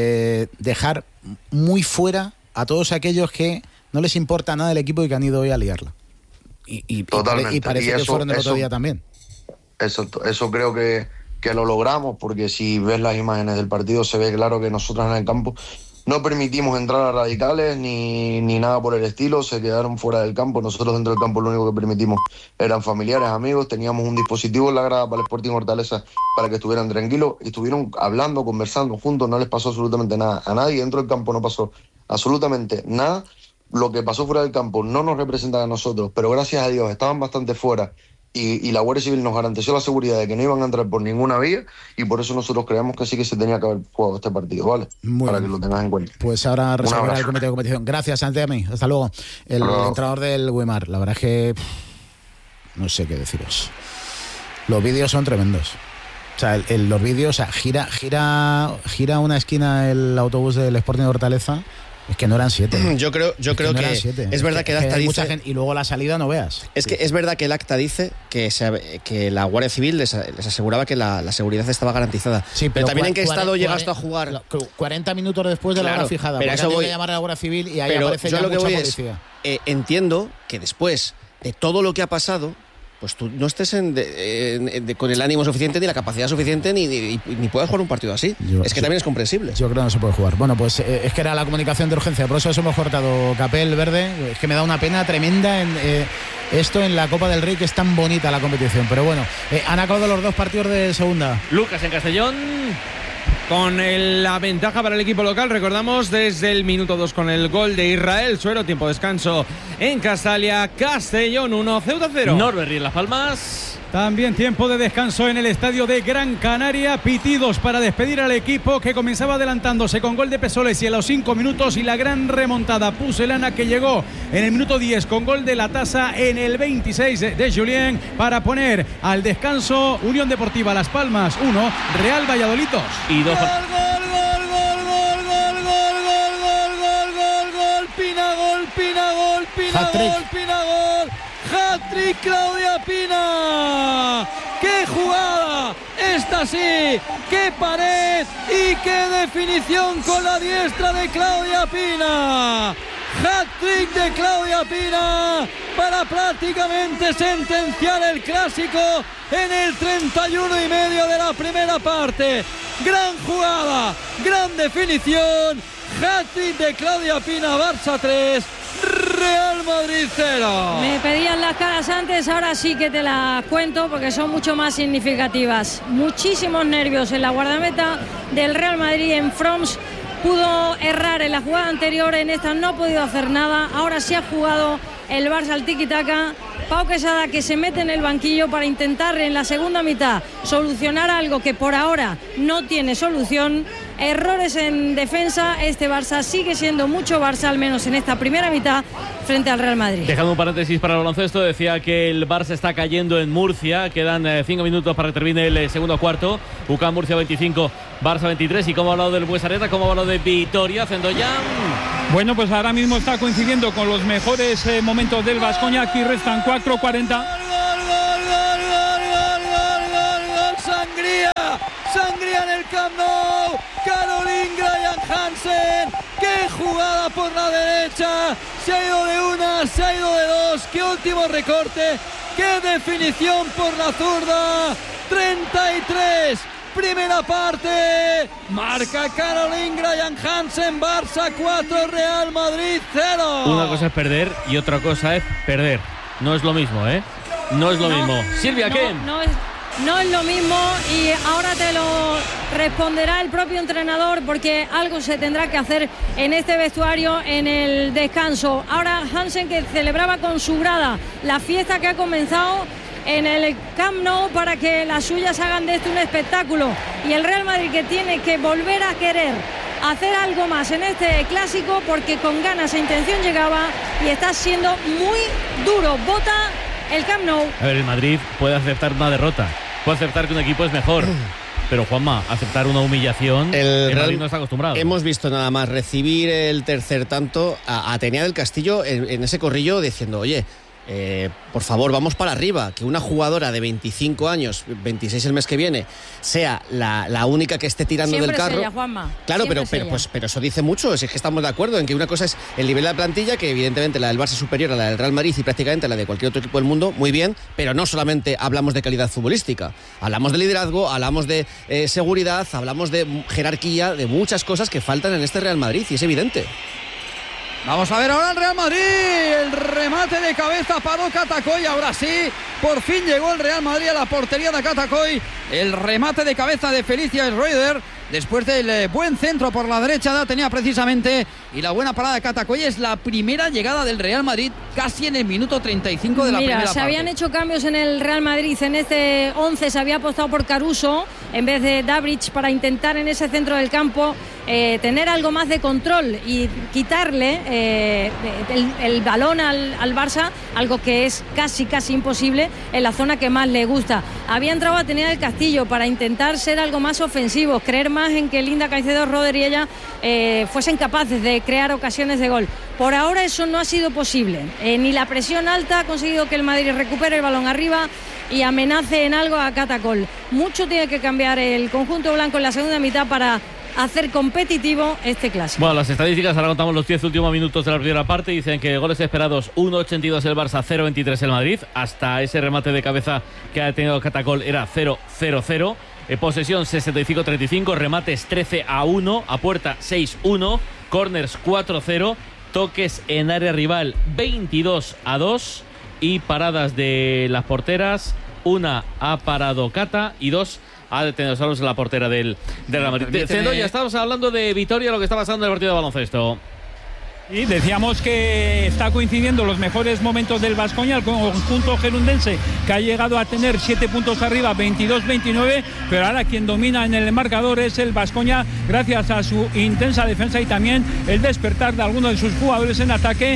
dejar muy fuera a todos aquellos que no les importa nada el equipo y que han ido hoy a liarla. Y parece que fueron el otro día también. Eso creo que lo logramos, porque si ves las imágenes del partido se ve claro que nosotros en el campo no permitimos entrar a radicales ni nada por el estilo, se quedaron fuera del campo. Nosotros dentro del campo lo único que permitimos eran familiares, amigos, teníamos un dispositivo en la grada para el Sporting Hortaleza para que estuvieran tranquilos, estuvieron hablando, conversando juntos, no les pasó absolutamente nada a nadie, dentro del campo no pasó absolutamente nada. Lo que pasó fuera del campo no nos representa a nosotros, pero gracias a Dios estaban bastante fuera y la Guardia Civil nos garantizó la seguridad de que no iban a entrar por ninguna vía y por eso nosotros creemos que sí que se tenía que haber jugado este partido, ¿vale? Para que lo tengas en cuenta. Pues ahora resolverá el comité de competición. Gracias, Santiago. Hasta luego. El entrenador del Weimar. La verdad es que no sé qué deciros. Los vídeos son tremendos. O sea, los vídeos, o sea, gira una esquina el autobús del Sporting de Hortaleza. Es que no eran 7. Yo creo que es verdad que el acta dice mucha gente, y luego la salida no veas. Es que es verdad que el acta dice que la Guardia Civil les aseguraba que la seguridad estaba garantizada. Sí, pero también en qué estado llegaste a jugar 40 minutos después de la hora fijada. Pero eso voy a llamar a la Guardia Civil y ahí aparece ya mucha policía. Entiendo que después de todo lo que ha pasado, pues tú no estés con el ánimo suficiente ni la capacidad suficiente ni puedas jugar un partido así. También es comprensible. Yo creo que no se puede jugar. Bueno, pues es que era la comunicación de urgencia, por eso hemos cortado. Capel, Verde, es que me da una pena tremenda esto en la Copa del Rey, que es tan bonita la competición. Pero bueno, han acabado los dos partidos de segunda. Lucas en Castellón. Con la ventaja para el equipo local, recordamos desde el minuto 2 con el gol de Israel Suero, tiempo de descanso en Castalia, Castellón 1, Ceuta 0. Norberry en Las Palmas. También tiempo de descanso en el estadio de Gran Canaria. Pitidos para despedir al equipo que comenzaba adelantándose con gol de Pesolesi en los 5 minutos y la gran remontada pucelana que llegó en el minuto 10 con gol de La Tasa en el 26 de Julien para poner al descanso Unión Deportiva Las Palmas 1, Real Valladolid 2. Y 2. Pina, gol. Hat-trick Claudia Pina. ¡Qué jugada! Esta sí, qué pared y qué definición con la diestra de Claudia Pina. Hat-trick de Claudia Pina para prácticamente sentenciar el Clásico en el 31,5 de la primera parte. Gran jugada, gran definición. Hat-trick de Claudia Pina, Barça 3. Real Madrid 0. Me pedían las caras antes, ahora sí que te las cuento porque son mucho más significativas. Muchísimos nervios en la guardameta del Real Madrid. En Froms pudo errar en la jugada anterior, en esta no ha podido hacer nada. Ahora sí ha jugado el Barça al tiki-taka. Pau Quesada, que se mete en el banquillo para intentar en la segunda mitad solucionar algo que por ahora no tiene solución. Errores en defensa. Este Barça sigue siendo mucho Barça, al menos en esta primera mitad, frente al Real Madrid. Dejando un paréntesis para el baloncesto, decía que el Barça está cayendo en Murcia. Quedan 5 minutos para que termine el segundo cuarto. UCAM Murcia 25, Barça 23. Y como ha hablado del Buesareta, como ha hablado de Vitoria, Zendoyan. Bueno, pues ahora mismo está coincidiendo con los mejores momentos del Baskonia. Aquí restan 4:40. Sangría en el Camp Nou. Caroline Graham-Hansen. ¡Qué jugada por la derecha! Se ha ido de una, se ha ido de dos. ¡Qué último recorte! ¡Qué definición por la zurda! 33. Primera parte. Marca Caroline Graham-Hansen. Barça 4, Real Madrid 0. Una cosa es perder y otra cosa es perder. No es lo mismo, ¿eh? No es lo mismo. Silvia, ¿qué? No es lo mismo, y ahora te lo responderá el propio entrenador, porque algo se tendrá que hacer en este vestuario en el descanso. Ahora Hansen, que celebraba con su grada la fiesta que ha comenzado en el Camp Nou para que las suyas hagan de esto un espectáculo, y el Real Madrid, que tiene que volver a querer hacer algo más en este clásico, porque con ganas e intención llegaba y está siendo muy duro. Bota el Camp Nou. A ver, el Madrid puede aceptar una derrota, puede aceptar que un equipo es mejor, pero Juanma, aceptar una humillación, el Madrid no está acostumbrado. Hemos visto nada más recibir el tercer tanto a Atenea del Castillo en ese corrillo diciendo, oye, por favor, vamos para arriba, que una jugadora de 25 años, 26 el mes que viene, sea la única que esté tirando siempre del carro. Es ella, Juanma. Claro, pero eso dice mucho. Es que estamos de acuerdo en que una cosa es el nivel de la plantilla, que evidentemente la del Barça es superior a la del Real Madrid y prácticamente a la de cualquier otro equipo del mundo, muy bien, pero no solamente hablamos de calidad futbolística, hablamos de liderazgo, hablamos de seguridad, hablamos de jerarquía, de muchas cosas que faltan en este Real Madrid, y es evidente. Vamos a ver ahora el Real Madrid. El remate de cabeza paró Catacoy. Ahora sí, por fin llegó el Real Madrid a la portería de Catacoy. El remate de cabeza de Felicia Schroeder, después del buen centro por la derecha de Atenea precisamente, y la buena parada de Catacoy. Es la primera llegada del Real Madrid casi en el minuto 35 de la primera parte. Se habían hecho cambios en el Real Madrid. En este 11 se había apostado por Caruso en vez de Dabrich, para intentar en ese centro del campo tener algo más de control y quitarle el balón al Barça, algo que es casi imposible en la zona que más le gusta. Había entrado Atenea del Castillo para intentar ser algo más ofensivo, creer más en que Linda Caicedo, Roder y ella fuesen capaces de crear ocasiones de gol. Por ahora eso no ha sido posible, ni la presión alta ha conseguido que el Madrid recupere el balón arriba y amenace en algo a Catacol. Mucho tiene que cambiar el conjunto blanco en la segunda mitad para hacer competitivo este clásico. Bueno, las estadísticas, ahora contamos los 10 últimos minutos de la primera parte. Dicen que goles esperados 1,82 el Barça, 0,23 el Madrid. Hasta ese remate de cabeza que ha tenido Catacol era 0-0-0. Posesión 65-35, remates 13-1, a puerta 6-1, corners 4-0, toques en área rival 22-2 y paradas de las porteras. Una ha parado Cata y dos ha detenido solos la portera del Real Madrid. Ya estamos hablando de Vitoria, lo que está pasando en el partido de baloncesto. Y decíamos que está coincidiendo los mejores momentos del Baskonia, el conjunto gerundense, que ha llegado a tener 7 puntos arriba, 22-29, pero ahora quien domina en el marcador es el Baskonia, gracias a su intensa defensa y también el despertar de algunos de sus jugadores en ataque.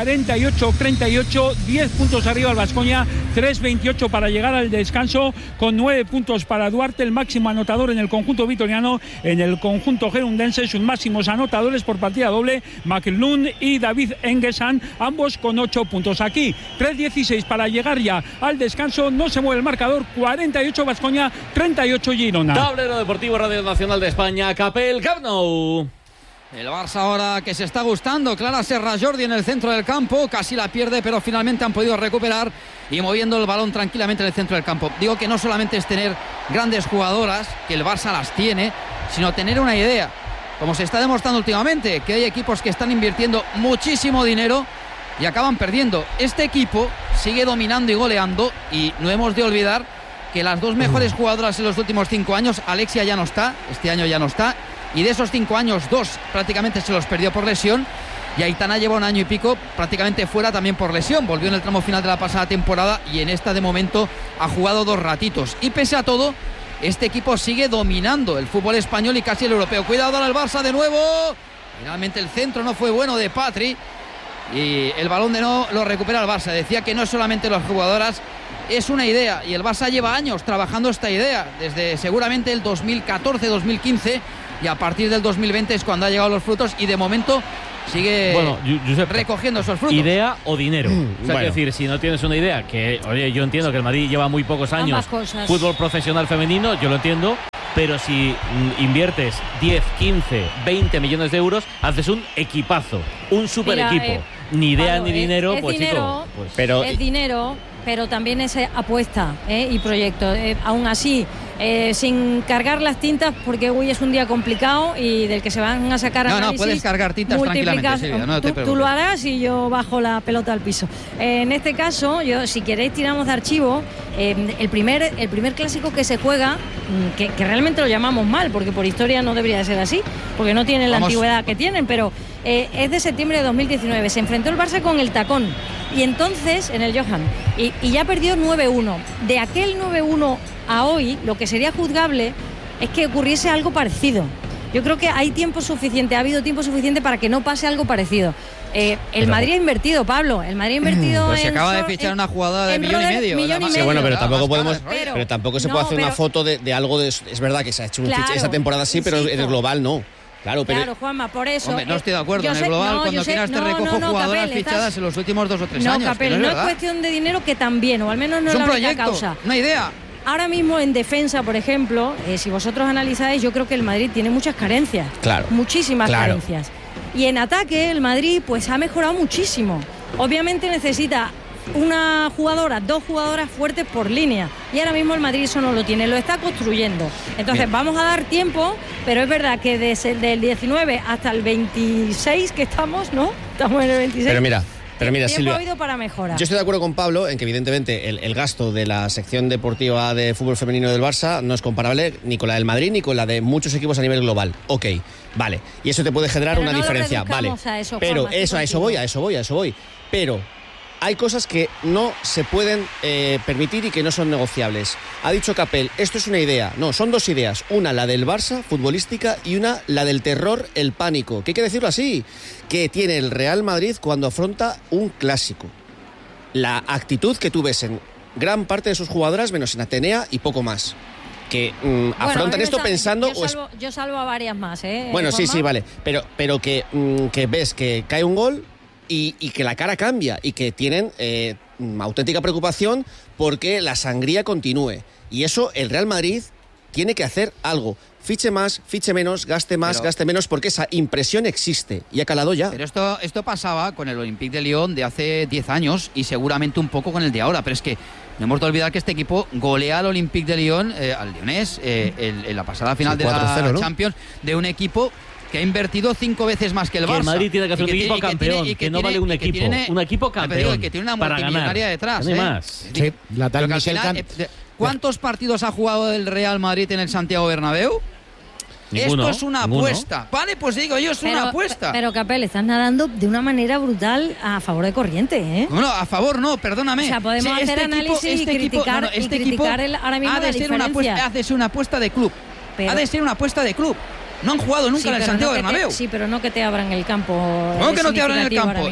48-38, 10 puntos arriba el Baskonia, 3-28 para llegar al descanso, con 9 puntos para Duarte, el máximo anotador en el conjunto vitoriano. En el conjunto gerundense, sus máximos anotadores por partida doble, McLeod y David Engesan, ambos con 8 puntos. Aquí 3-16 para llegar ya al descanso. No se mueve el marcador. 48 Baskonia, 38 Girona. Tablero Deportivo Radio Nacional de España, Capel, Camp Nou. El Barça ahora que se está gustando. Clara Serra Jordi en el centro del campo, casi la pierde, pero finalmente han podido recuperar y moviendo el balón tranquilamente en el centro del campo. Digo que no solamente es tener grandes jugadoras, que el Barça las tiene, sino tener una idea, como se está demostrando últimamente, que hay equipos que están invirtiendo muchísimo dinero y acaban perdiendo. Este equipo sigue dominando y goleando, y no hemos de olvidar que las dos mejores jugadoras en los últimos 5 años, Alexia ya no está, este año ya no está, y de esos 5 años 2 prácticamente se los perdió por lesión, y Aitana lleva 1 año y pico prácticamente fuera también por lesión. Volvió en el tramo final de la pasada temporada y en esta de momento ha jugado 2 ratitos, y pese a todo este equipo sigue dominando el fútbol español y casi el europeo. Cuidado al Barça de nuevo, finalmente el centro no fue bueno de Patri y el balón de no lo recupera el Barça. Decía que no es solamente las jugadoras, es una idea, y el Barça lleva años trabajando esta idea, desde seguramente el 2014-2015, y a partir del 2020 es cuando ha llegado los frutos, y de momento sigue recogiendo esos frutos. ¿Idea o dinero? O sea, quiero decir, si no tienes una idea, que oye, yo entiendo que el Madrid lleva muy pocos años fútbol profesional femenino, yo lo entiendo, pero si inviertes 10, 15, 20 millones de euros, haces un equipazo, un super equipo. Ni idea ni dinero, es pues dinero, chico. Pues, pero es dinero, pero también es apuesta y proyecto. Aún así, sin cargar las tintas, porque hoy es un día complicado y del que se van a sacar análisis. No, puedes cargar tintas tranquilamente, Silvia, no te preocupes. Tú lo harás y yo bajo la pelota al piso. En este caso, yo, si queréis, tiramos de archivo. El primer clásico que se juega, que realmente lo llamamos mal, porque por historia no debería de ser así, porque no tienen la antigüedad que tienen, pero es de septiembre de 2019. Se enfrentó el Barça con el Tacón, y entonces en el Johan, y ya perdió 9-1. De aquel 9-1 a hoy, lo que sería juzgable es que ocurriese algo parecido. Yo creo que hay tiempo suficiente, ha habido tiempo suficiente para que no pase algo parecido. El Madrid ha invertido, Pablo. El Madrid ha invertido pues se acaba de fichar una jugadora de millón y medio. Sí, bueno, pero tampoco podemos. Pero tampoco se puede hacer una foto de algo de. Es verdad que se ha hecho esa temporada sí, pero en el global no. Claro, Juanma, por eso. Hombre, no estoy de acuerdo. En el global, cuando quieras te recojo jugadoras Capel, fichadas en los últimos 2 o 3 años. Capel, no es cuestión de dinero, que también, o al menos no es la única causa. Una idea. Ahora mismo en defensa, por ejemplo, si vosotros analizáis, yo creo que el Madrid tiene muchas carencias. Claro. Muchísimas carencias. Y en ataque el Madrid pues ha mejorado muchísimo. Obviamente necesita una jugadora, 2 jugadoras fuertes por línea, y ahora mismo el Madrid eso no lo tiene, lo está construyendo. Entonces vamos a dar tiempo, pero es verdad que desde el 19 hasta el 26 que estamos, ¿no? Estamos en el 26. Pero mira, Silvia, ha habido para mejorar. Yo estoy de acuerdo con Pablo en que evidentemente el gasto de la sección deportiva de fútbol femenino del Barça no es comparable ni con la del Madrid ni con la de muchos equipos a nivel global. Ok, vale. Y eso te puede generar una diferencia, vale. Pero a eso voy. Pero hay cosas que no se pueden permitir y que no son negociables. Ha dicho Capel, esto es una idea. No, son 2 ideas. Una, la del Barça, futbolística, y una, la del terror, el pánico. Que hay que decirlo así, que tiene el Real Madrid cuando afronta un clásico. La actitud que tú ves en gran parte de sus jugadoras, menos en Atenea y poco más. Que afrontan esto pensando... Yo salvo a varias más, Bueno, sí, vale. Pero que ves que cae un gol... Y que la cara cambia y que tienen auténtica preocupación porque la sangría continúe. Y eso el Real Madrid tiene que hacer algo. Fiche más, fiche menos, gaste más, gaste menos, porque esa impresión existe y ha calado ya. Pero esto pasaba con el Olympique de Lyon de hace 10 años y seguramente un poco con el de ahora. Pero es que no hemos de olvidar que este equipo golea al Olympique de Lyon, al Lyonés, en la pasada final de la Champions, de un equipo que ha invertido 5 veces más que el Barça. Que el Madrid tiene que hacer un equipo campeón, que no vale un equipo. Un equipo campeón. Que tiene una para multimillonaria detrás. No hay más. Sí, la tal ¿Cuántos partidos ha jugado el Real Madrid en el Santiago Bernabéu? Ninguno, esto es una apuesta. Vale, pues digo yo, es una apuesta. Pero Capel, estás nadando de una manera brutal a favor de corriente, ¿eh? No, a favor no, perdóname. O sea, podemos hacer análisis y criticar ahora mismo la diferencia. Ha de ser una apuesta de club. Ha de ser una apuesta de club. No han jugado nunca en el Santiago Bernabéu. Sí, pero no que te abran el campo. ¿Cómo que no te abran el campo?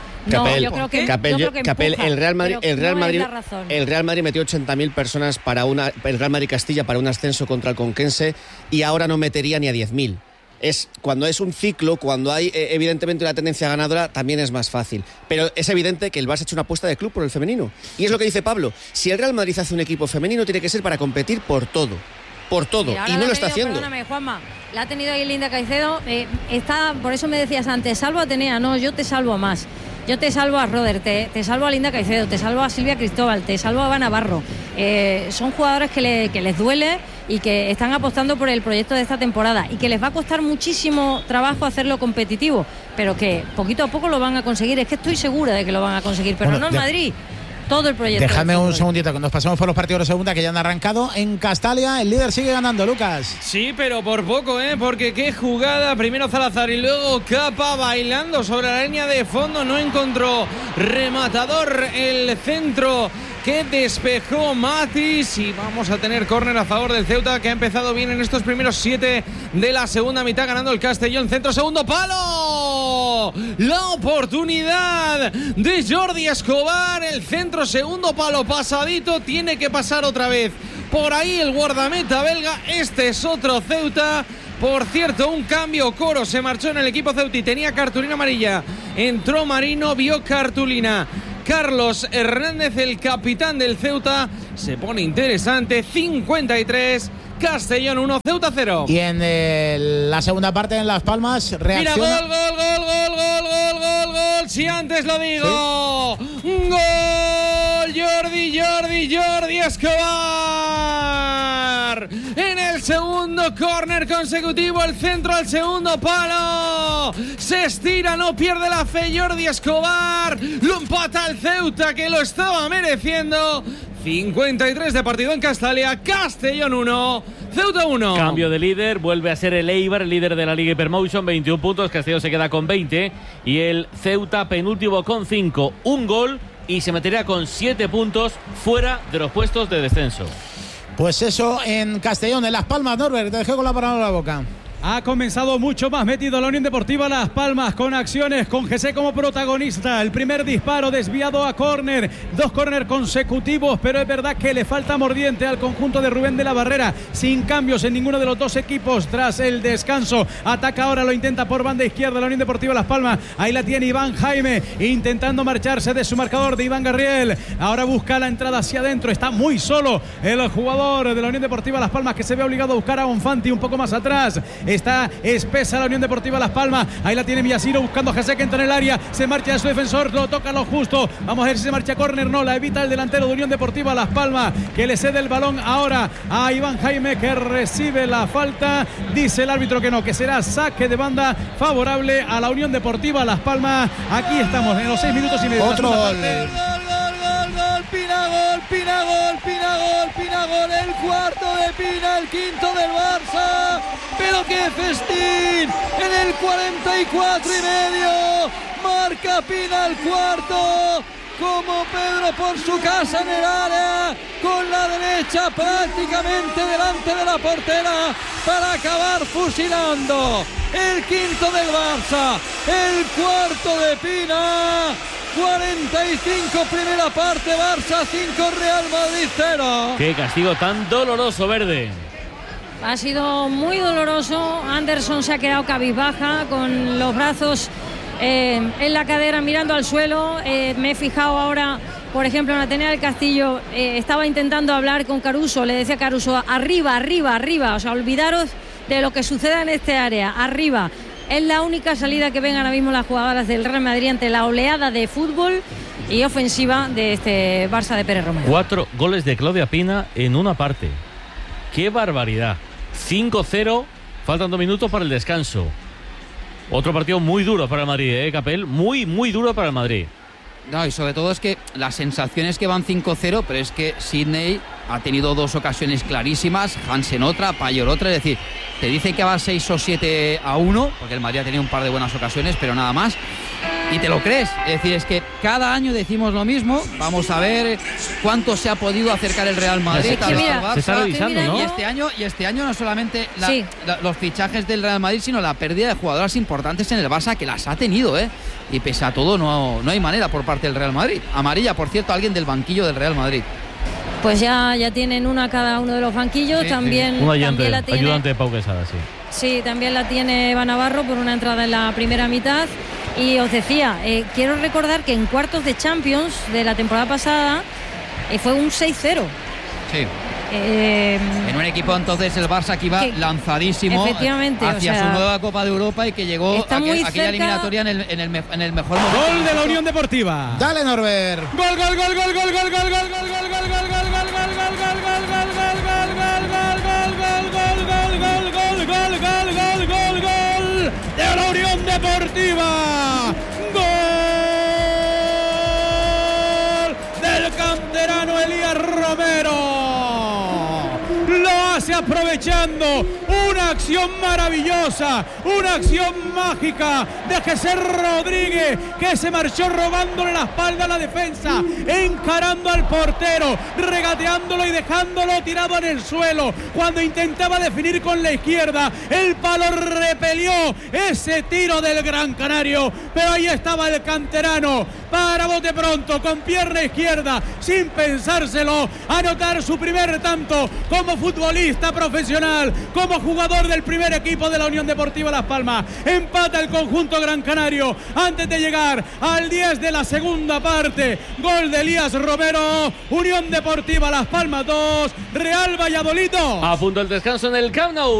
Capel, el Real Madrid metió 80.000 personas el Real Madrid Castilla para un ascenso contra el Conquense y ahora no metería ni a 10.000. Cuando es un ciclo, cuando hay evidentemente una tendencia ganadora, también es más fácil. Pero es evidente que el Barça ha hecho una apuesta de club por el femenino. Y es lo que dice Pablo. Si el Real Madrid hace un equipo femenino, tiene que ser para competir por todo. Mira, y no lo está haciendo. Perdóname, Juanma, la ha tenido ahí Linda Caicedo. Por eso me decías antes, salvo a Atenea. No, yo te salvo a más. Yo te salvo a Roder, te salvo a Linda Caicedo, te salvo a Silvia Cristóbal, te salvo a Eva Navarro. Son jugadores que les duele y que están apostando por el proyecto de esta temporada y que les va a costar muchísimo trabajo hacerlo competitivo, pero que poquito a poco lo van a conseguir. Es que estoy segura de que lo van a conseguir, pero no en Madrid. Todo el proyecto. Déjame un segundito, que nos pasamos por los partidos de segunda que ya han arrancado. En Castalia, el líder sigue ganando, Lucas. Sí, pero por poco, porque qué jugada. Primero Salazar y luego Capa bailando sobre la línea de fondo. No encontró rematador el centro que despejó Matis, y vamos a tener córner a favor del Ceuta, que ha empezado bien en estos primeros 7 de la segunda mitad, ganando el Castellón. Centro, segundo palo, la oportunidad de Jordi Escobar, el centro, segundo palo, pasadito, tiene que pasar otra vez por ahí el guardameta belga. Este es otro Ceuta. Por cierto, un cambio, Coro se marchó en el equipo Ceuta, tenía cartulina amarilla, entró Marino, vio cartulina Carlos Hernández, el capitán del Ceuta. Se pone interesante. 53, Castellón 1, Ceuta 0. Y en la segunda parte, en Las Palmas, reacciona. Mira, gol. Si antes lo digo. ¿Sí? Gol, Jordi Escobar. En el segundo córner consecutivo, el centro al segundo palo. Se estira, no pierde la fe Jordi Escobar. Lo empata el Ceuta, que lo estaba mereciendo. 53 de partido en Castalia. Castellón 1, Ceuta 1. Cambio de líder, vuelve a ser el Eibar, el líder de la Liga Hypermotion, 21 puntos. Castellón se queda con 20 y el Ceuta penúltimo con 5, un gol, y se metería con 7 puntos fuera de los puestos de descenso. Pues eso en Castellón. En Las Palmas, Norbert, te dejé con la palabra en la boca. Ha comenzado mucho más metido la Unión Deportiva Las Palmas, con acciones, con Jesse como protagonista. El primer disparo desviado a córner, 2 córner consecutivos, pero es verdad que le falta mordiente al conjunto de Rubén de la Barrera, sin cambios en ninguno de los dos equipos tras el descanso. Ataca ahora, lo intenta por banda izquierda la Unión Deportiva Las Palmas. Ahí la tiene Iván Jaime, intentando marcharse de su marcador de Iván Gabriel. Ahora busca la entrada hacia adentro, está muy solo el jugador de la Unión Deportiva Las Palmas, que se ve obligado a buscar a Bonfanti un poco más atrás. Está espesa la Unión Deportiva Las Palmas. Ahí la tiene Miyashiro buscando a Jesse, que entra en el área. Se marcha de su defensor, lo toca lo justo. Vamos a ver si se marcha córner. No, la evita el delantero de Unión Deportiva Las Palmas, que le cede el balón ahora a Iván Jaime, que recibe la falta. Dice el árbitro que no, que será saque de banda favorable a la Unión Deportiva Las Palmas. Aquí estamos en los 6 minutos y medio. Otro gol. Pina gol, el cuarto de Pina, el quinto del Barça, pero qué festín, en el 44 y medio, marca Pina el cuarto, como Pedro por su casa en el área, con la derecha prácticamente delante de la portera, para acabar fusilando el quinto del Barça, el cuarto de Pina. 45 primera parte, Barça 5, Real Madrid 0. Qué castigo tan doloroso, Verde. Ha sido muy doloroso. Anderson se ha quedado cabizbaja, con los brazos en la cadera, mirando al suelo. Me he fijado ahora, por ejemplo, en Atenea del Castillo, estaba intentando hablar con Caruso, le decía a Caruso, arriba, o sea, olvidaros de lo que suceda en este área, arriba. Es la única salida que ven ahora mismo las jugadoras del Real Madrid ante la oleada de fútbol y ofensiva de este Barça de Pérez Romero. 4 goles de Claudia Pina en una parte. ¡Qué barbaridad! 5-0, faltan 2 minutos para el descanso. Otro partido muy duro para el Madrid, Capel, muy duro para el Madrid. No, y sobre todo es que la sensación es que van 5-0, pero es que Sydney ha tenido 2 ocasiones clarísimas, Hansen otra, Payor otra, es decir, te dice que va 6 o 7-1, porque el Madrid ha tenido un par de buenas ocasiones, pero nada más, y te lo crees. Es decir, es que cada año decimos lo mismo. Vamos a ver cuánto se ha podido acercar el Real Madrid al Barça. Se está revisando, ¿no? Y este año no solamente los fichajes del Real Madrid, sino la pérdida de jugadoras importantes en el Barça, que las ha tenido, y pese a todo no hay manera por parte del Real Madrid. Amarilla, por cierto, alguien del banquillo del Real Madrid. Pues ya tienen una cada uno de los banquillos. Sí, también, sí. Un ayudante de Pau Quesada, sí. Sí, también la tiene Eva Navarro por una entrada en la primera mitad. Y os decía, quiero recordar que en cuartos de Champions de la temporada pasada fue un 6-0. Sí. En un equipo entonces el Barça que iba lanzadísimo hacia su nueva Copa de Europa y que llegó a aquella eliminatoria en el mejor momento. Gol de la Unión Deportiva. Dale, Norbert. Gol. aprovechando una acción maravillosa, una acción mágica de Jesús Rodríguez, que se marchó robándole la espalda a la defensa, encarando al portero, regateándolo y dejándolo tirado en el suelo. Cuando intentaba definir con la izquierda, el palo repelió ese tiro del Gran Canario, pero ahí estaba el canterano para bote pronto, con pierna izquierda, sin pensárselo, anotar su primer tanto como futbolista profesional, como jugador del primer equipo de la Unión Deportiva Las Palmas. Empata el conjunto gran canario antes de llegar al 10 de la segunda parte. Gol de Elías Romero. Unión Deportiva Las Palmas 2, Real Valladolid 2. A punto el descanso en el Camp Nou.